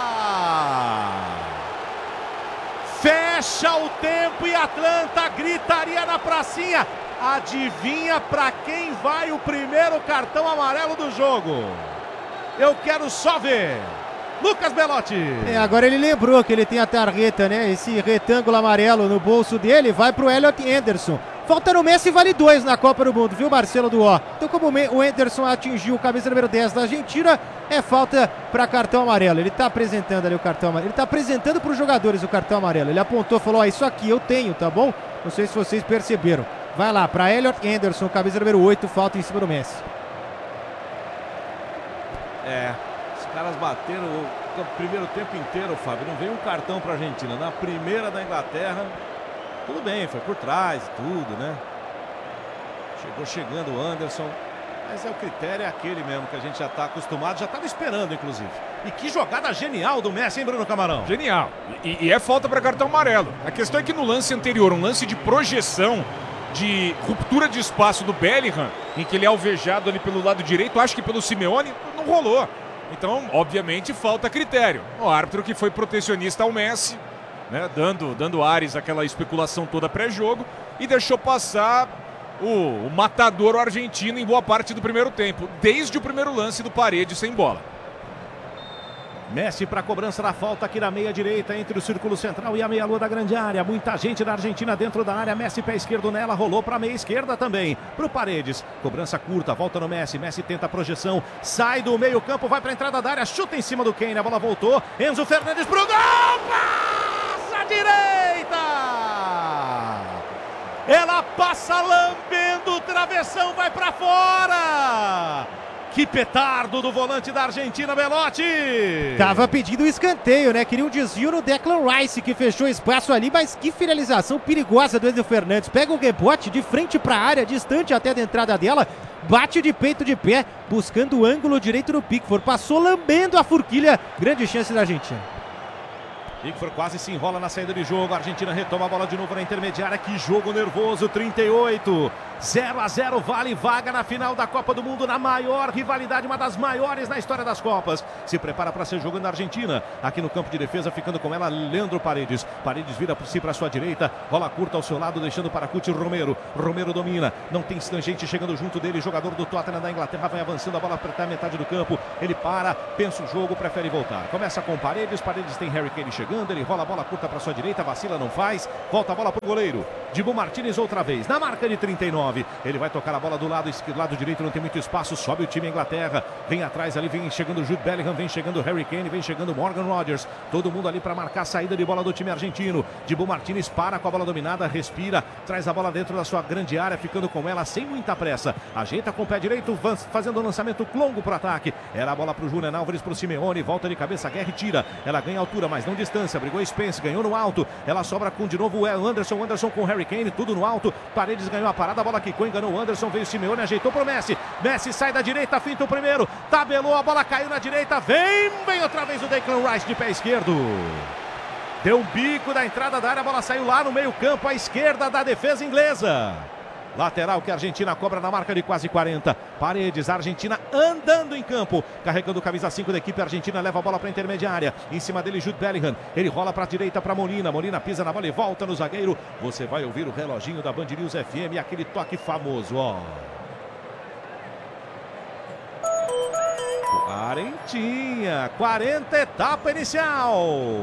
Fecha o tempo e Atlanta gritaria na pracinha. Adivinha para quem vai o primeiro cartão amarelo do jogo? Eu quero só ver. Lucas Belotti. Agora ele lembrou que ele tem a tarjeta, né? Esse retângulo amarelo no bolso dele vai pro Elliot Anderson. Falta no Messi, vale 2 na Copa do Mundo, viu, Marcelo Duó? Então, como o Anderson atingiu o camisa número 10 da Argentina, é falta para cartão amarelo. Ele tá apresentando ali o cartão amarelo. Ele tá apresentando para os jogadores o cartão amarelo. Ele apontou, falou, isso aqui eu tenho, tá bom? Não sei se vocês perceberam. Vai lá, para Elliot Anderson, camisa número 8, falta em cima do Messi. Os caras bateram o primeiro tempo inteiro, Fábio. Não veio um cartão para a Argentina. Na primeira da Inglaterra, tudo bem, foi por trás, tudo, né? Chegando o Anderson. Mas o critério é aquele mesmo, que a gente já está acostumado, já estava esperando, inclusive. E que jogada genial do Messi, hein, Bruno Camarão? Genial. E é falta para cartão amarelo. A questão é que no lance anterior, um lance de projeção, de ruptura de espaço do Bellingham, em que ele é alvejado ali pelo lado direito, acho que pelo Simeone, não rolou. Então, obviamente, falta critério. O árbitro que foi protecionista ao Messi, né, dando ares àquela especulação toda pré-jogo, e deixou passar o matador argentino em boa parte do primeiro tempo, desde o primeiro lance do Paredes sem bola. Messi para a cobrança da falta aqui na meia direita, entre o círculo central e a meia-lua da grande área. Muita gente da Argentina dentro da área. Messi pé esquerdo nela, rolou para a meia esquerda também. Para o Paredes, cobrança curta, volta no Messi. Messi tenta a projeção, sai do meio campo, vai para a entrada da área, chuta em cima do Kane, a bola voltou. Enzo Fernandes pro gol, passa à direita! Ela passa lambendo o travessão, vai para fora! Que petardo do volante da Argentina, Belotti! Tava pedindo um escanteio, né? Queria um desvio no Declan Rice, que fechou espaço ali, mas que finalização perigosa do Enzo Fernandes. Pega o rebote de frente para a área, distante até da entrada dela, bate de peito de pé, buscando o ângulo direito no Pickford. Passou lambendo a forquilha, grande chance da Argentina. Pickford quase se enrola na saída de jogo. A Argentina retoma a bola de novo na intermediária. Que jogo nervoso, 38. 0-0, vale vaga na final da Copa do Mundo, na maior rivalidade, uma das maiores na história das Copas. Se prepara para ser jogando na Argentina. Aqui no campo de defesa, ficando com ela, Leandro Paredes. Paredes vira por si para sua direita. Bola curta ao seu lado, deixando para Cuti Romero. Romero domina. Não tem gente chegando junto dele. Jogador do Tottenham da Inglaterra vai avançando. A bola apertar a metade do campo. Ele para, pensa o jogo, prefere voltar. Começa com Paredes. Paredes tem Harry Kane chegando. Ele rola a bola curta para sua direita. Vacila, não faz. Volta a bola para o goleiro. Dibu Martínez outra vez. Na marca de 39. Ele vai tocar a bola do lado esquerdo, lado direito, não tem muito espaço, sobe o time Inglaterra, vem atrás ali, vem chegando Jude Bellingham, vem chegando Harry Kane, vem chegando Morgan Rodgers, todo mundo ali para marcar a saída de bola do time argentino. Dibu Martínez para com a bola dominada, respira, traz a bola dentro da sua grande área, ficando com ela sem muita pressa, ajeita com o pé direito, fazendo o lançamento longo para o ataque, era a bola para o Julian Álvares, para o Simeone, volta de cabeça, Guerra e tira, ela ganha altura, mas não distância, brigou Spence, ganhou no alto, ela sobra com de novo o Anderson com Harry Kane, tudo no alto, Paredes ganhou a parada, a bola quicou, enganou o Anderson, veio o Simeone, ajeitou pro Messi, Messi sai da direita, finta o primeiro, tabelou, a bola caiu na direita, vem outra vez o Declan Rice de pé esquerdo, deu um bico da entrada da área, a bola saiu lá no meio campo, à esquerda da defesa inglesa. Lateral que a Argentina cobra na marca de quase 40. Paredes, a Argentina andando em campo. Carregando camisa 5 da equipe. A Argentina leva a bola para a intermediária. Em cima dele, Jude Bellingham. Ele rola para a direita para Molina. Molina pisa na bola e volta no zagueiro. Você vai ouvir o reloginho da Band News FM. Aquele toque famoso, ó. Quarentinha. 40, etapa inicial.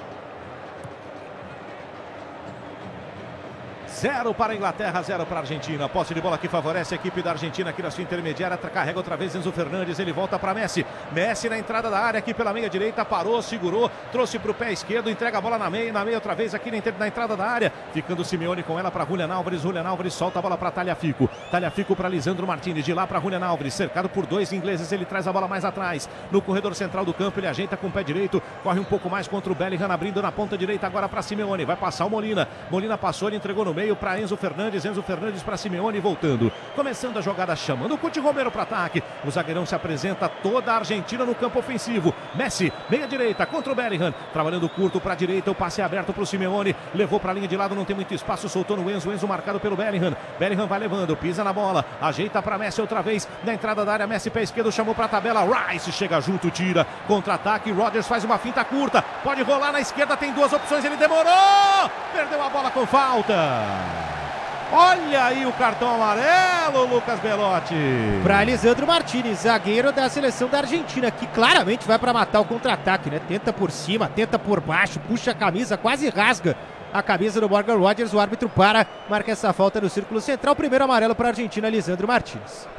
0 para a Inglaterra, 0 para a Argentina. Posse de bola que favorece a equipe da Argentina aqui na sua intermediária. Carrega outra vez Enzo Fernandes. Ele volta para Messi. Messi na entrada da área aqui pela meia direita. Parou, segurou, trouxe para o pé esquerdo. Entrega a bola na meia outra vez aqui na entrada da área. Ficando o Simeone com ela para Julian Álvares. Julian Álvares solta a bola para Tagliafico. Tagliafico para Lisandro Martínez. De lá para Julian Álvares. Cercado por dois ingleses. Ele traz a bola mais atrás. No corredor central do campo. Ele ajeita com o pé direito. Corre um pouco mais contra o Bellingham. Abrindo na ponta direita agora para Simeone. Vai passar o Molina. Molina passou, ele entregou no meio para Enzo Fernandes para Simeone voltando, começando a jogada, chamando o Cuti Romero para ataque, o zagueirão se apresenta, toda a Argentina no campo ofensivo, Messi, meia direita contra o Bellingham, trabalhando curto para a direita, o passe é aberto para o Simeone, levou para a linha de lado, não tem muito espaço, soltou no Enzo marcado pelo Bellingham vai levando, pisa na bola, ajeita para Messi outra vez, na entrada da área, Messi pé esquerdo, chamou para a tabela, Rice chega junto, tira, contra-ataque, Rodgers faz uma finta curta, pode rolar na esquerda, tem duas opções, ele demorou, perdeu a bola com falta. Olha aí o cartão amarelo, Lucas Belotti. Para Lisandro Martínez, zagueiro da seleção da Argentina, que claramente vai para matar o contra-ataque, né? Tenta por cima, tenta por baixo, puxa a camisa, quase rasga a camisa do Morgan Rodgers. O árbitro marca essa falta no círculo central. Primeiro amarelo para a Argentina, Lisandro Martínez.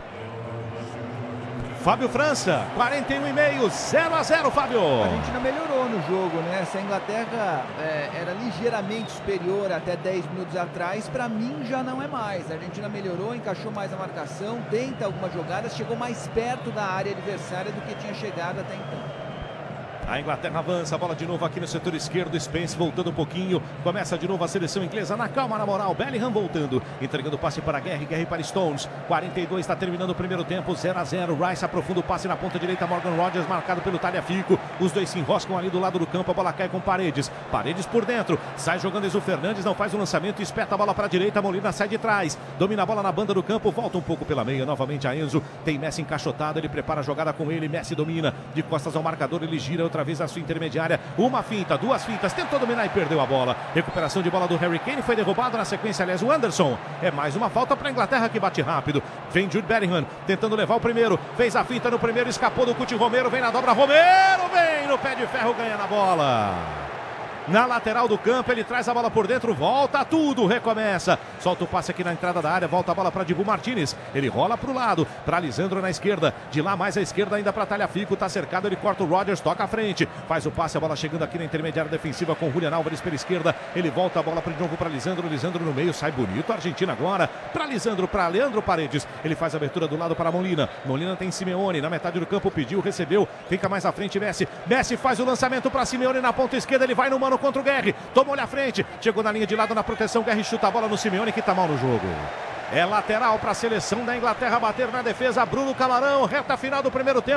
Fábio França, 41,5, 0-0, Fábio. A Argentina melhorou no jogo, né? Se a Inglaterra era ligeiramente superior até 10 minutos atrás, para mim já não é mais. A Argentina melhorou, encaixou mais a marcação, tenta algumas jogadas, chegou mais perto da área adversária do que tinha chegado até então. A Inglaterra avança, a bola de novo aqui no setor esquerdo, Spence voltando um pouquinho, começa de novo a seleção inglesa na calma, na moral, Bellingham voltando, entregando o passe para Guerra para Stones, 42, está terminando o primeiro tempo, 0-0, Rice aprofunda o passe na ponta direita, Morgan Rodgers marcado pelo Tagliafico, os dois se enroscam ali do lado do campo, a bola cai com Paredes por dentro, sai jogando Enzo Fernandes, não faz o lançamento, espeta a bola para a direita, Molina sai de trás, domina a bola na banda do campo, volta um pouco pela meia, novamente a Enzo, tem Messi encaixotado, ele prepara a jogada com ele, Messi domina, de costas ao marcador, ele gira outra vez a sua intermediária, uma finta, duas fintas, tentou dominar e perdeu a bola, recuperação de bola do Harry Kane, foi derrubado na sequência, aliás, o Anderson, é mais uma falta para a Inglaterra que bate rápido, vem Jude Bellingham, tentando levar o primeiro, fez a finta no primeiro, escapou do Cuti Romero, vem na dobra, Romero, vem no pé de ferro, ganha na bola. Na lateral do campo, ele traz a bola por dentro, volta tudo, recomeça, solta o passe aqui na entrada da área, volta a bola para Dibu Martínez, ele rola para o lado, para Lisandro na esquerda, de lá mais à esquerda ainda para Tagliafico, tá cercado, ele corta o Rodgers, toca à frente, faz o passe, a bola chegando aqui na intermediária defensiva com Julian Álvares pela esquerda, ele volta a bola de novo para Lisandro no meio, sai bonito, a Argentina agora, para Lisandro, para Leandro Paredes, ele faz a abertura do lado para Molina tem Simeone, na metade do campo pediu, recebeu, fica mais à frente Messi faz o lançamento para Simeone na ponta esquerda, ele vai no mano contra o Guerri, tomou-lhe a frente, chegou na linha de lado na proteção, Guerri chuta a bola no Simeone que tá mal no jogo. É lateral para a seleção da Inglaterra bater na defesa, Bruno Camarão, reta final do primeiro tempo,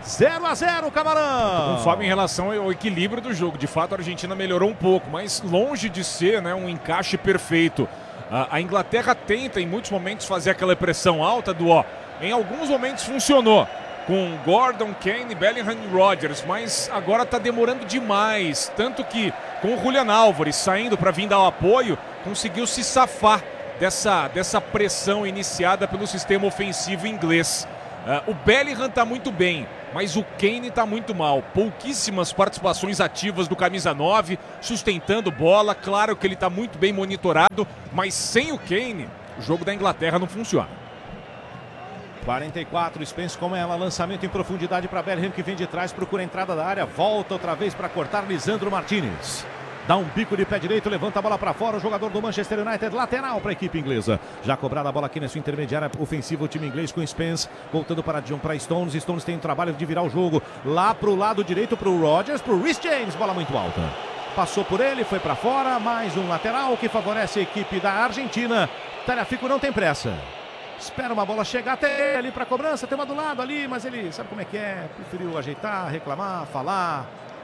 0-0, Camarão. Com Fábio em relação ao equilíbrio do jogo. De fato, a Argentina melhorou um pouco, mas longe de ser, né, um encaixe perfeito. A Inglaterra tenta, em muitos momentos, fazer aquela pressão alta do ó. Em alguns momentos funcionou, com Gordon, Kane, Bellingham e Rodgers, mas agora está demorando demais. Tanto que, com o Julian Álvares saindo para vir dar o apoio, conseguiu se safar dessa pressão iniciada pelo sistema ofensivo inglês. O Bellingham está muito bem, mas o Kane está muito mal. Pouquíssimas participações ativas do camisa 9, sustentando bola. Claro que ele está muito bem monitorado, mas sem o Kane, o jogo da Inglaterra não funciona. 44, Spence com ela, lançamento em profundidade para Bellingham, que vem de trás, procura a entrada da área, volta outra vez para cortar Lisandro Martinez. Dá um bico de pé direito, levanta a bola para fora, o jogador do Manchester United, lateral para a equipe inglesa. Já cobrada a bola aqui na sua intermediária ofensiva, o time inglês com Spence, voltando para Stones. Stones tem o trabalho de virar o jogo lá para o lado direito, para o Rodgers, para o Reece James, bola muito alta. Passou por ele, foi para fora, mais um lateral que favorece a equipe da Argentina. Tagliafico não tem pressa. Espera uma bola chegar até ele ali para a cobrança, tem uma do lado ali, mas ele sabe como é que é, preferiu ajeitar, reclamar, falar.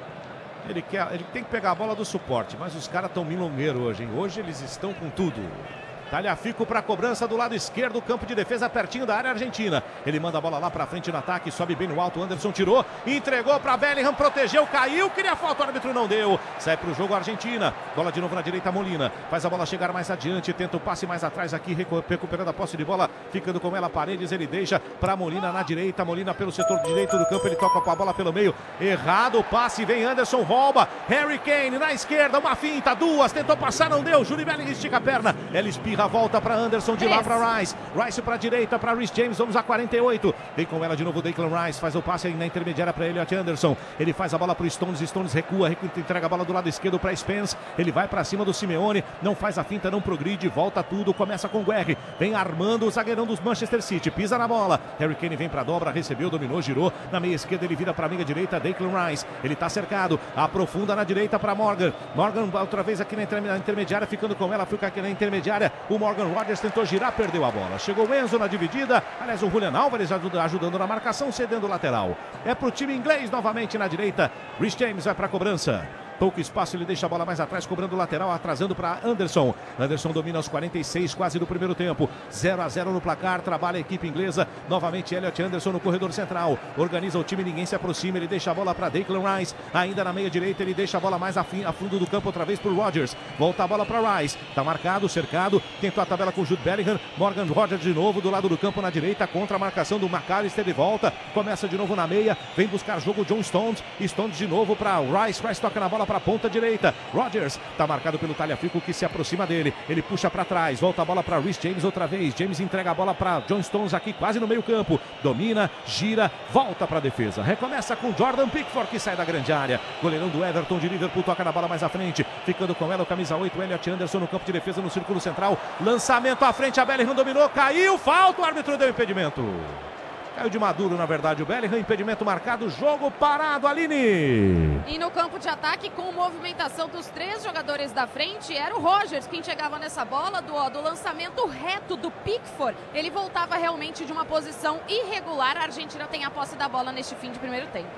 Ele tem que pegar a bola do suporte, mas os caras estão milongueiros hoje, hein? Hoje eles estão com tudo. Tagliafico para a cobrança do lado esquerdo, campo de defesa pertinho da área argentina. Ele manda a bola lá para frente no ataque, sobe bem no alto, Anderson tirou, entregou para Bellingham, protegeu, caiu, queria falta, o árbitro não deu. Sai para o jogo a Argentina, bola de novo na direita, Molina, faz a bola chegar mais adiante, tenta o passe mais atrás aqui, recuperando a posse de bola, ficando com ela, Paredes, ele deixa para Molina na direita, Molina pelo setor direito do campo, ele toca com a bola pelo meio, errado o passe, vem Anderson, rouba, Harry Kane na esquerda, uma finta, duas, tentou passar, não deu, Jude Bellingham estica a perna, ela espirra, volta para Anderson, de lá para Rice, Rice para a direita, para Reece James, vamos a 48, vem com ela de novo Declan Rice, faz o passe aí na intermediária para Elliot Anderson, ele faz a bola para o Stones, Stones recua, entrega a bola do lado esquerdo para Spence, ele vai para cima do Simeone, não faz a finta, não progride, volta tudo, começa com o Guerri, vem armando o zagueirão dos Manchester City, pisa na bola, Harry Kane vem para a dobra, recebeu, dominou, girou, na meia esquerda ele vira para a meia direita, Declan Rice, ele está cercado, aprofunda na direita para Morgan outra vez aqui na intermediária, ficando com ela, fica aqui na intermediária, o Morgan Rodgers tentou girar, perdeu a bola. Chegou o Enzo na dividida. Aliás, o Julian Álvares ajudando na marcação, cedendo o lateral. É para o time inglês novamente na direita. Reece James vai para a cobrança. Pouco espaço, ele deixa a bola mais atrás, cobrando o lateral, atrasando para Anderson. Anderson domina aos 46, quase do primeiro tempo. 0-0 no placar, trabalha a equipe inglesa. Novamente Elliot Anderson no corredor central. Organiza o time, ninguém se aproxima. Ele deixa a bola para Declan Rice. Ainda na meia direita, ele deixa a bola mais a fundo do campo, outra vez para o Rodgers. Volta a bola para Rice. Está marcado, cercado. Tentou a tabela com o Jude Bellingham. Morgan Rodgers de novo do lado do campo na direita, contra a marcação do McAllister. Ele volta, começa de novo na meia. Vem buscar jogo John Stones. Stones de novo para Rice. Rice toca na bola para a ponta direita, Rodgers está marcado pelo Tagliafico, que se aproxima dele, ele puxa para trás, volta a bola para Reece James outra vez, James entrega a bola para John Stones aqui quase no meio campo, domina, gira, volta para a defesa, recomeça com Jordan Pickford, que sai da grande área, goleirão do Everton de Liverpool, toca na bola mais à frente, ficando com ela o camisa 8, Elliot Anderson no campo de defesa, no círculo central, lançamento à frente, a Bellingham dominou, caiu, falta, o árbitro deu impedimento. Caiu de maduro, na verdade, o Bellingham, impedimento marcado, jogo parado, Aline. E no campo de ataque, com movimentação dos três jogadores da frente, era o Rodgers quem chegava nessa bola do lançamento reto do Pickford. Ele voltava realmente de uma posição irregular. A Argentina tem a posse da bola neste fim de primeiro tempo.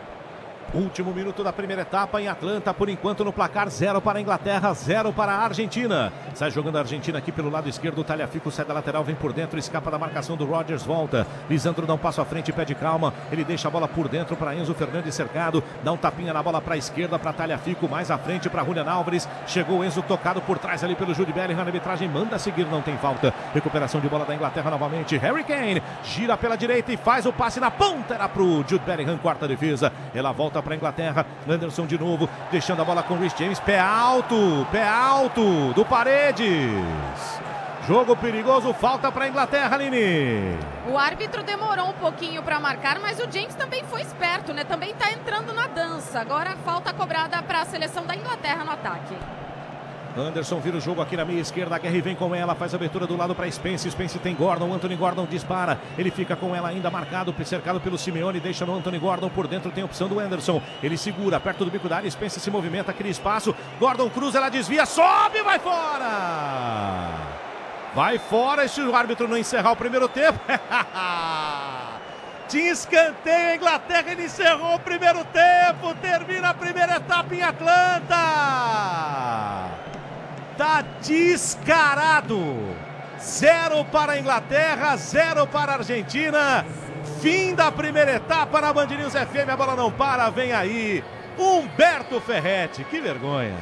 Último minuto da primeira etapa em Atlanta, por enquanto no placar 0 para a Inglaterra, 0 para a Argentina. Sai jogando a Argentina aqui pelo lado esquerdo, o Tagliafico sai da lateral, vem por dentro, escapa da marcação do Rodgers, volta. Lisandro dá um passo à frente, pede calma, ele deixa a bola por dentro para Enzo Fernandes cercado, dá um tapinha na bola para a esquerda, para Tagliafico, mais à frente para Julian Álvares. Chegou o Enzo tocado por trás ali pelo Jude Bellingham, a arbitragem manda seguir, não tem falta. Recuperação de bola da Inglaterra novamente, Harry Kane gira pela direita e faz o passe na ponta, era pro Jude Bellingham, quarta defesa. Ela volta para a Inglaterra, Anderson de novo, deixando a bola com Reece James, pé alto do Paredes. Jogo perigoso, falta para a Inglaterra, Aline. O árbitro demorou um pouquinho para marcar, mas o James também foi esperto, né? Também está entrando na dança. Agora falta cobrada para a seleção da Inglaterra no ataque. Anderson vira o jogo aqui na meia esquerda, a Guerri vem com ela, faz a abertura do lado para Spence, Spence tem Gordon, Anthony Gordon dispara, ele fica com ela ainda marcado, cercado pelo Simeone, deixa no Anthony Gordon, por dentro tem a opção do Anderson, ele segura, perto do bico da área, Spence se movimenta, cria espaço, Gordon cruza, ela desvia, sobe, vai fora! Vai fora, se o árbitro não encerrar o primeiro tempo. Tinha escanteio, a Inglaterra ele encerrou o primeiro tempo, termina a primeira etapa em Atlanta. Tá descarado. 0 para a Inglaterra, 0 para a Argentina. Fim da primeira etapa na Band News FM, a bola não para, vem aí Humberto Ferretti, que vergonha.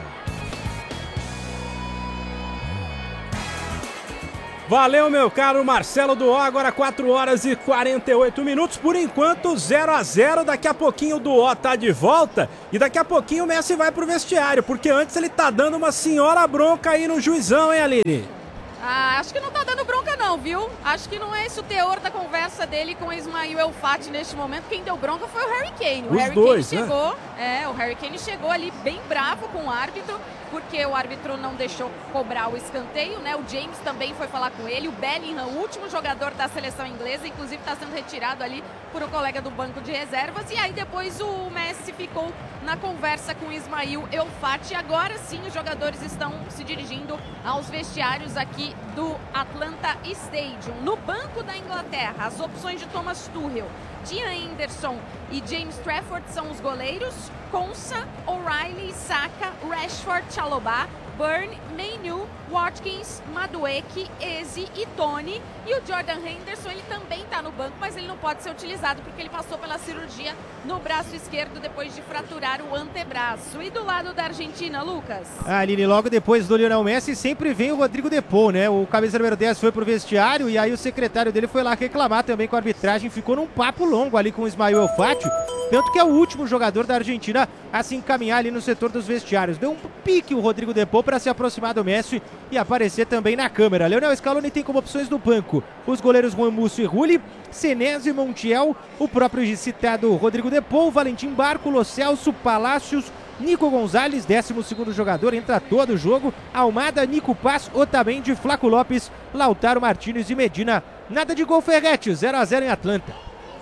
Valeu, meu caro Marcelo Duó, agora 4 horas e 48 minutos, por enquanto 0-0, daqui a pouquinho o Duó tá de volta e daqui a pouquinho o Messi vai pro vestiário, porque antes ele tá dando uma senhora bronca aí no juizão, hein, Aline? Ah, acho que não tá dando bronca não, viu? Acho que não é esse o teor da conversa dele com o Ismail El Fati neste momento. Quem deu bronca foi o Harry Kane. O Harry Kane chegou, o Harry Kane chegou ali bem bravo com o árbitro, porque o árbitro não deixou cobrar o escanteio, né? O James também foi falar com ele. O Bellingham, o último jogador da seleção inglesa, inclusive está sendo retirado ali por um colega do banco de reservas. E aí depois o Messi ficou na conversa com o Ismail El Fati. Agora sim os jogadores estão se dirigindo aos vestiários aqui do Atlanta Stadium. No banco da Inglaterra, as opções de Thomas Tuchel, Dean Henderson e James Trafford são os goleiros. Konsa, O'Reilly, Saka, Rashford, Chalobah, Burn, Menu, Watkins, Madueke, Eze e Tony. E o Jordan Henderson, ele também está no banco, mas ele não pode ser utilizado porque ele passou pela cirurgia no braço esquerdo depois de fraturar o antebraço. E do lado da Argentina, Lucas? Aline, logo depois do Lionel Messi sempre vem o Rodrigo De Paul, né? O camisa número 10 foi pro vestiário e aí o secretário dele foi lá reclamar também com a arbitragem. Ficou num papo longo ali com o Ismail El Fati, tanto que é o último jogador da Argentina a se encaminhar ali no setor dos vestiários. Deu um pique o Rodrigo De Paul para se aproximar do Messi e aparecer também na câmera. Leonel Scaloni tem como opções no banco os goleiros Juan Musso e Rulli, Senesi e Montiel, o próprio citado Rodrigo De Paul, Valentim Barco, Lo Celso, Palácios, Nico Gonzalez, 12º jogador, entra todo o jogo, Almada, Nico Paz, Otamendi, Flaco Lopes, Lautaro Martínez e Medina. Nada de gol, Ferretti, 0-0 em Atlanta.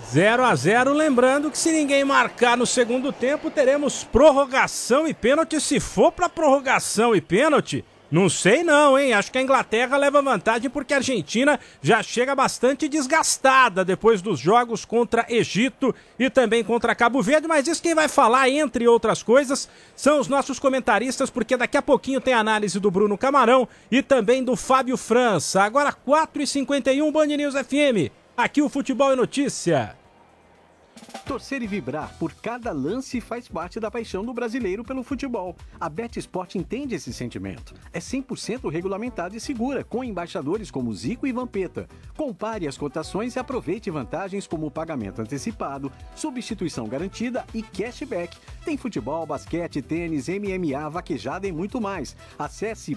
0-0, lembrando que se ninguém marcar no segundo tempo, teremos prorrogação e pênalti. Se for para prorrogação e pênalti, não sei não, hein? Acho que a Inglaterra leva vantagem porque a Argentina já chega bastante desgastada depois dos jogos contra Egito e também contra Cabo Verde, mas isso quem vai falar, entre outras coisas, são os nossos comentaristas, porque daqui a pouquinho tem análise do Bruno Camarão e também do Fábio França. Agora 4h51, Band News FM. Aqui o Futebol é Notícia. Torcer e vibrar por cada lance faz parte da paixão do brasileiro pelo futebol. A BetSport entende esse sentimento. É 100% regulamentada e segura, com embaixadores como Zico e Vampeta. Compare as cotações e aproveite vantagens como pagamento antecipado, substituição garantida e cashback. Tem futebol, basquete, tênis, MMA, vaquejada e muito mais. Acesse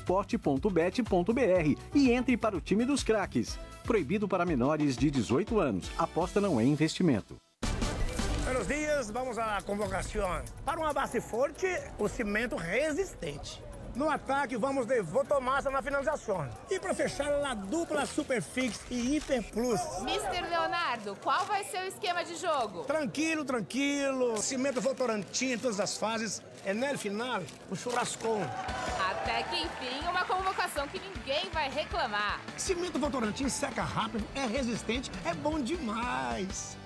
betsport.bet.br e entre para o time dos craques. Proibido para menores de 18 anos. Aposta não é investimento. Buenos dias, vamos à convocação. Para uma base forte, o cimento resistente. No ataque, vamos de Votomassa na finalização. E para fechar, a dupla Superfix e Hiper Plus. Mister Leonardo, qual vai ser o esquema de jogo? Tranquilo, tranquilo. Cimento Votorantim em todas as fases. É no final, o churrascão. Até que enfim, uma convocação que ninguém vai reclamar. Cimento Votorantim seca rápido, é resistente, é bom demais.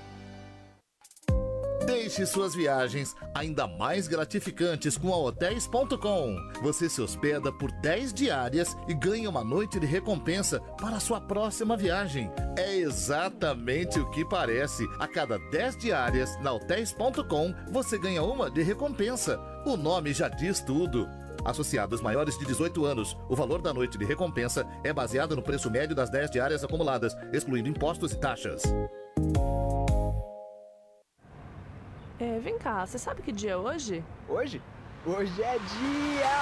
Deixe suas viagens ainda mais gratificantes com a Hotels.com. Você se hospeda por 10 diárias e ganha uma noite de recompensa para a sua próxima viagem. É exatamente o que parece. A cada 10 diárias na Hotels.com, você ganha uma de recompensa. O nome já diz tudo. Associados maiores de 18 anos, o valor da noite de recompensa é baseado no preço médio das 10 diárias acumuladas, excluindo impostos e taxas. Vem cá, você sabe que dia é hoje? Hoje? Hoje é dia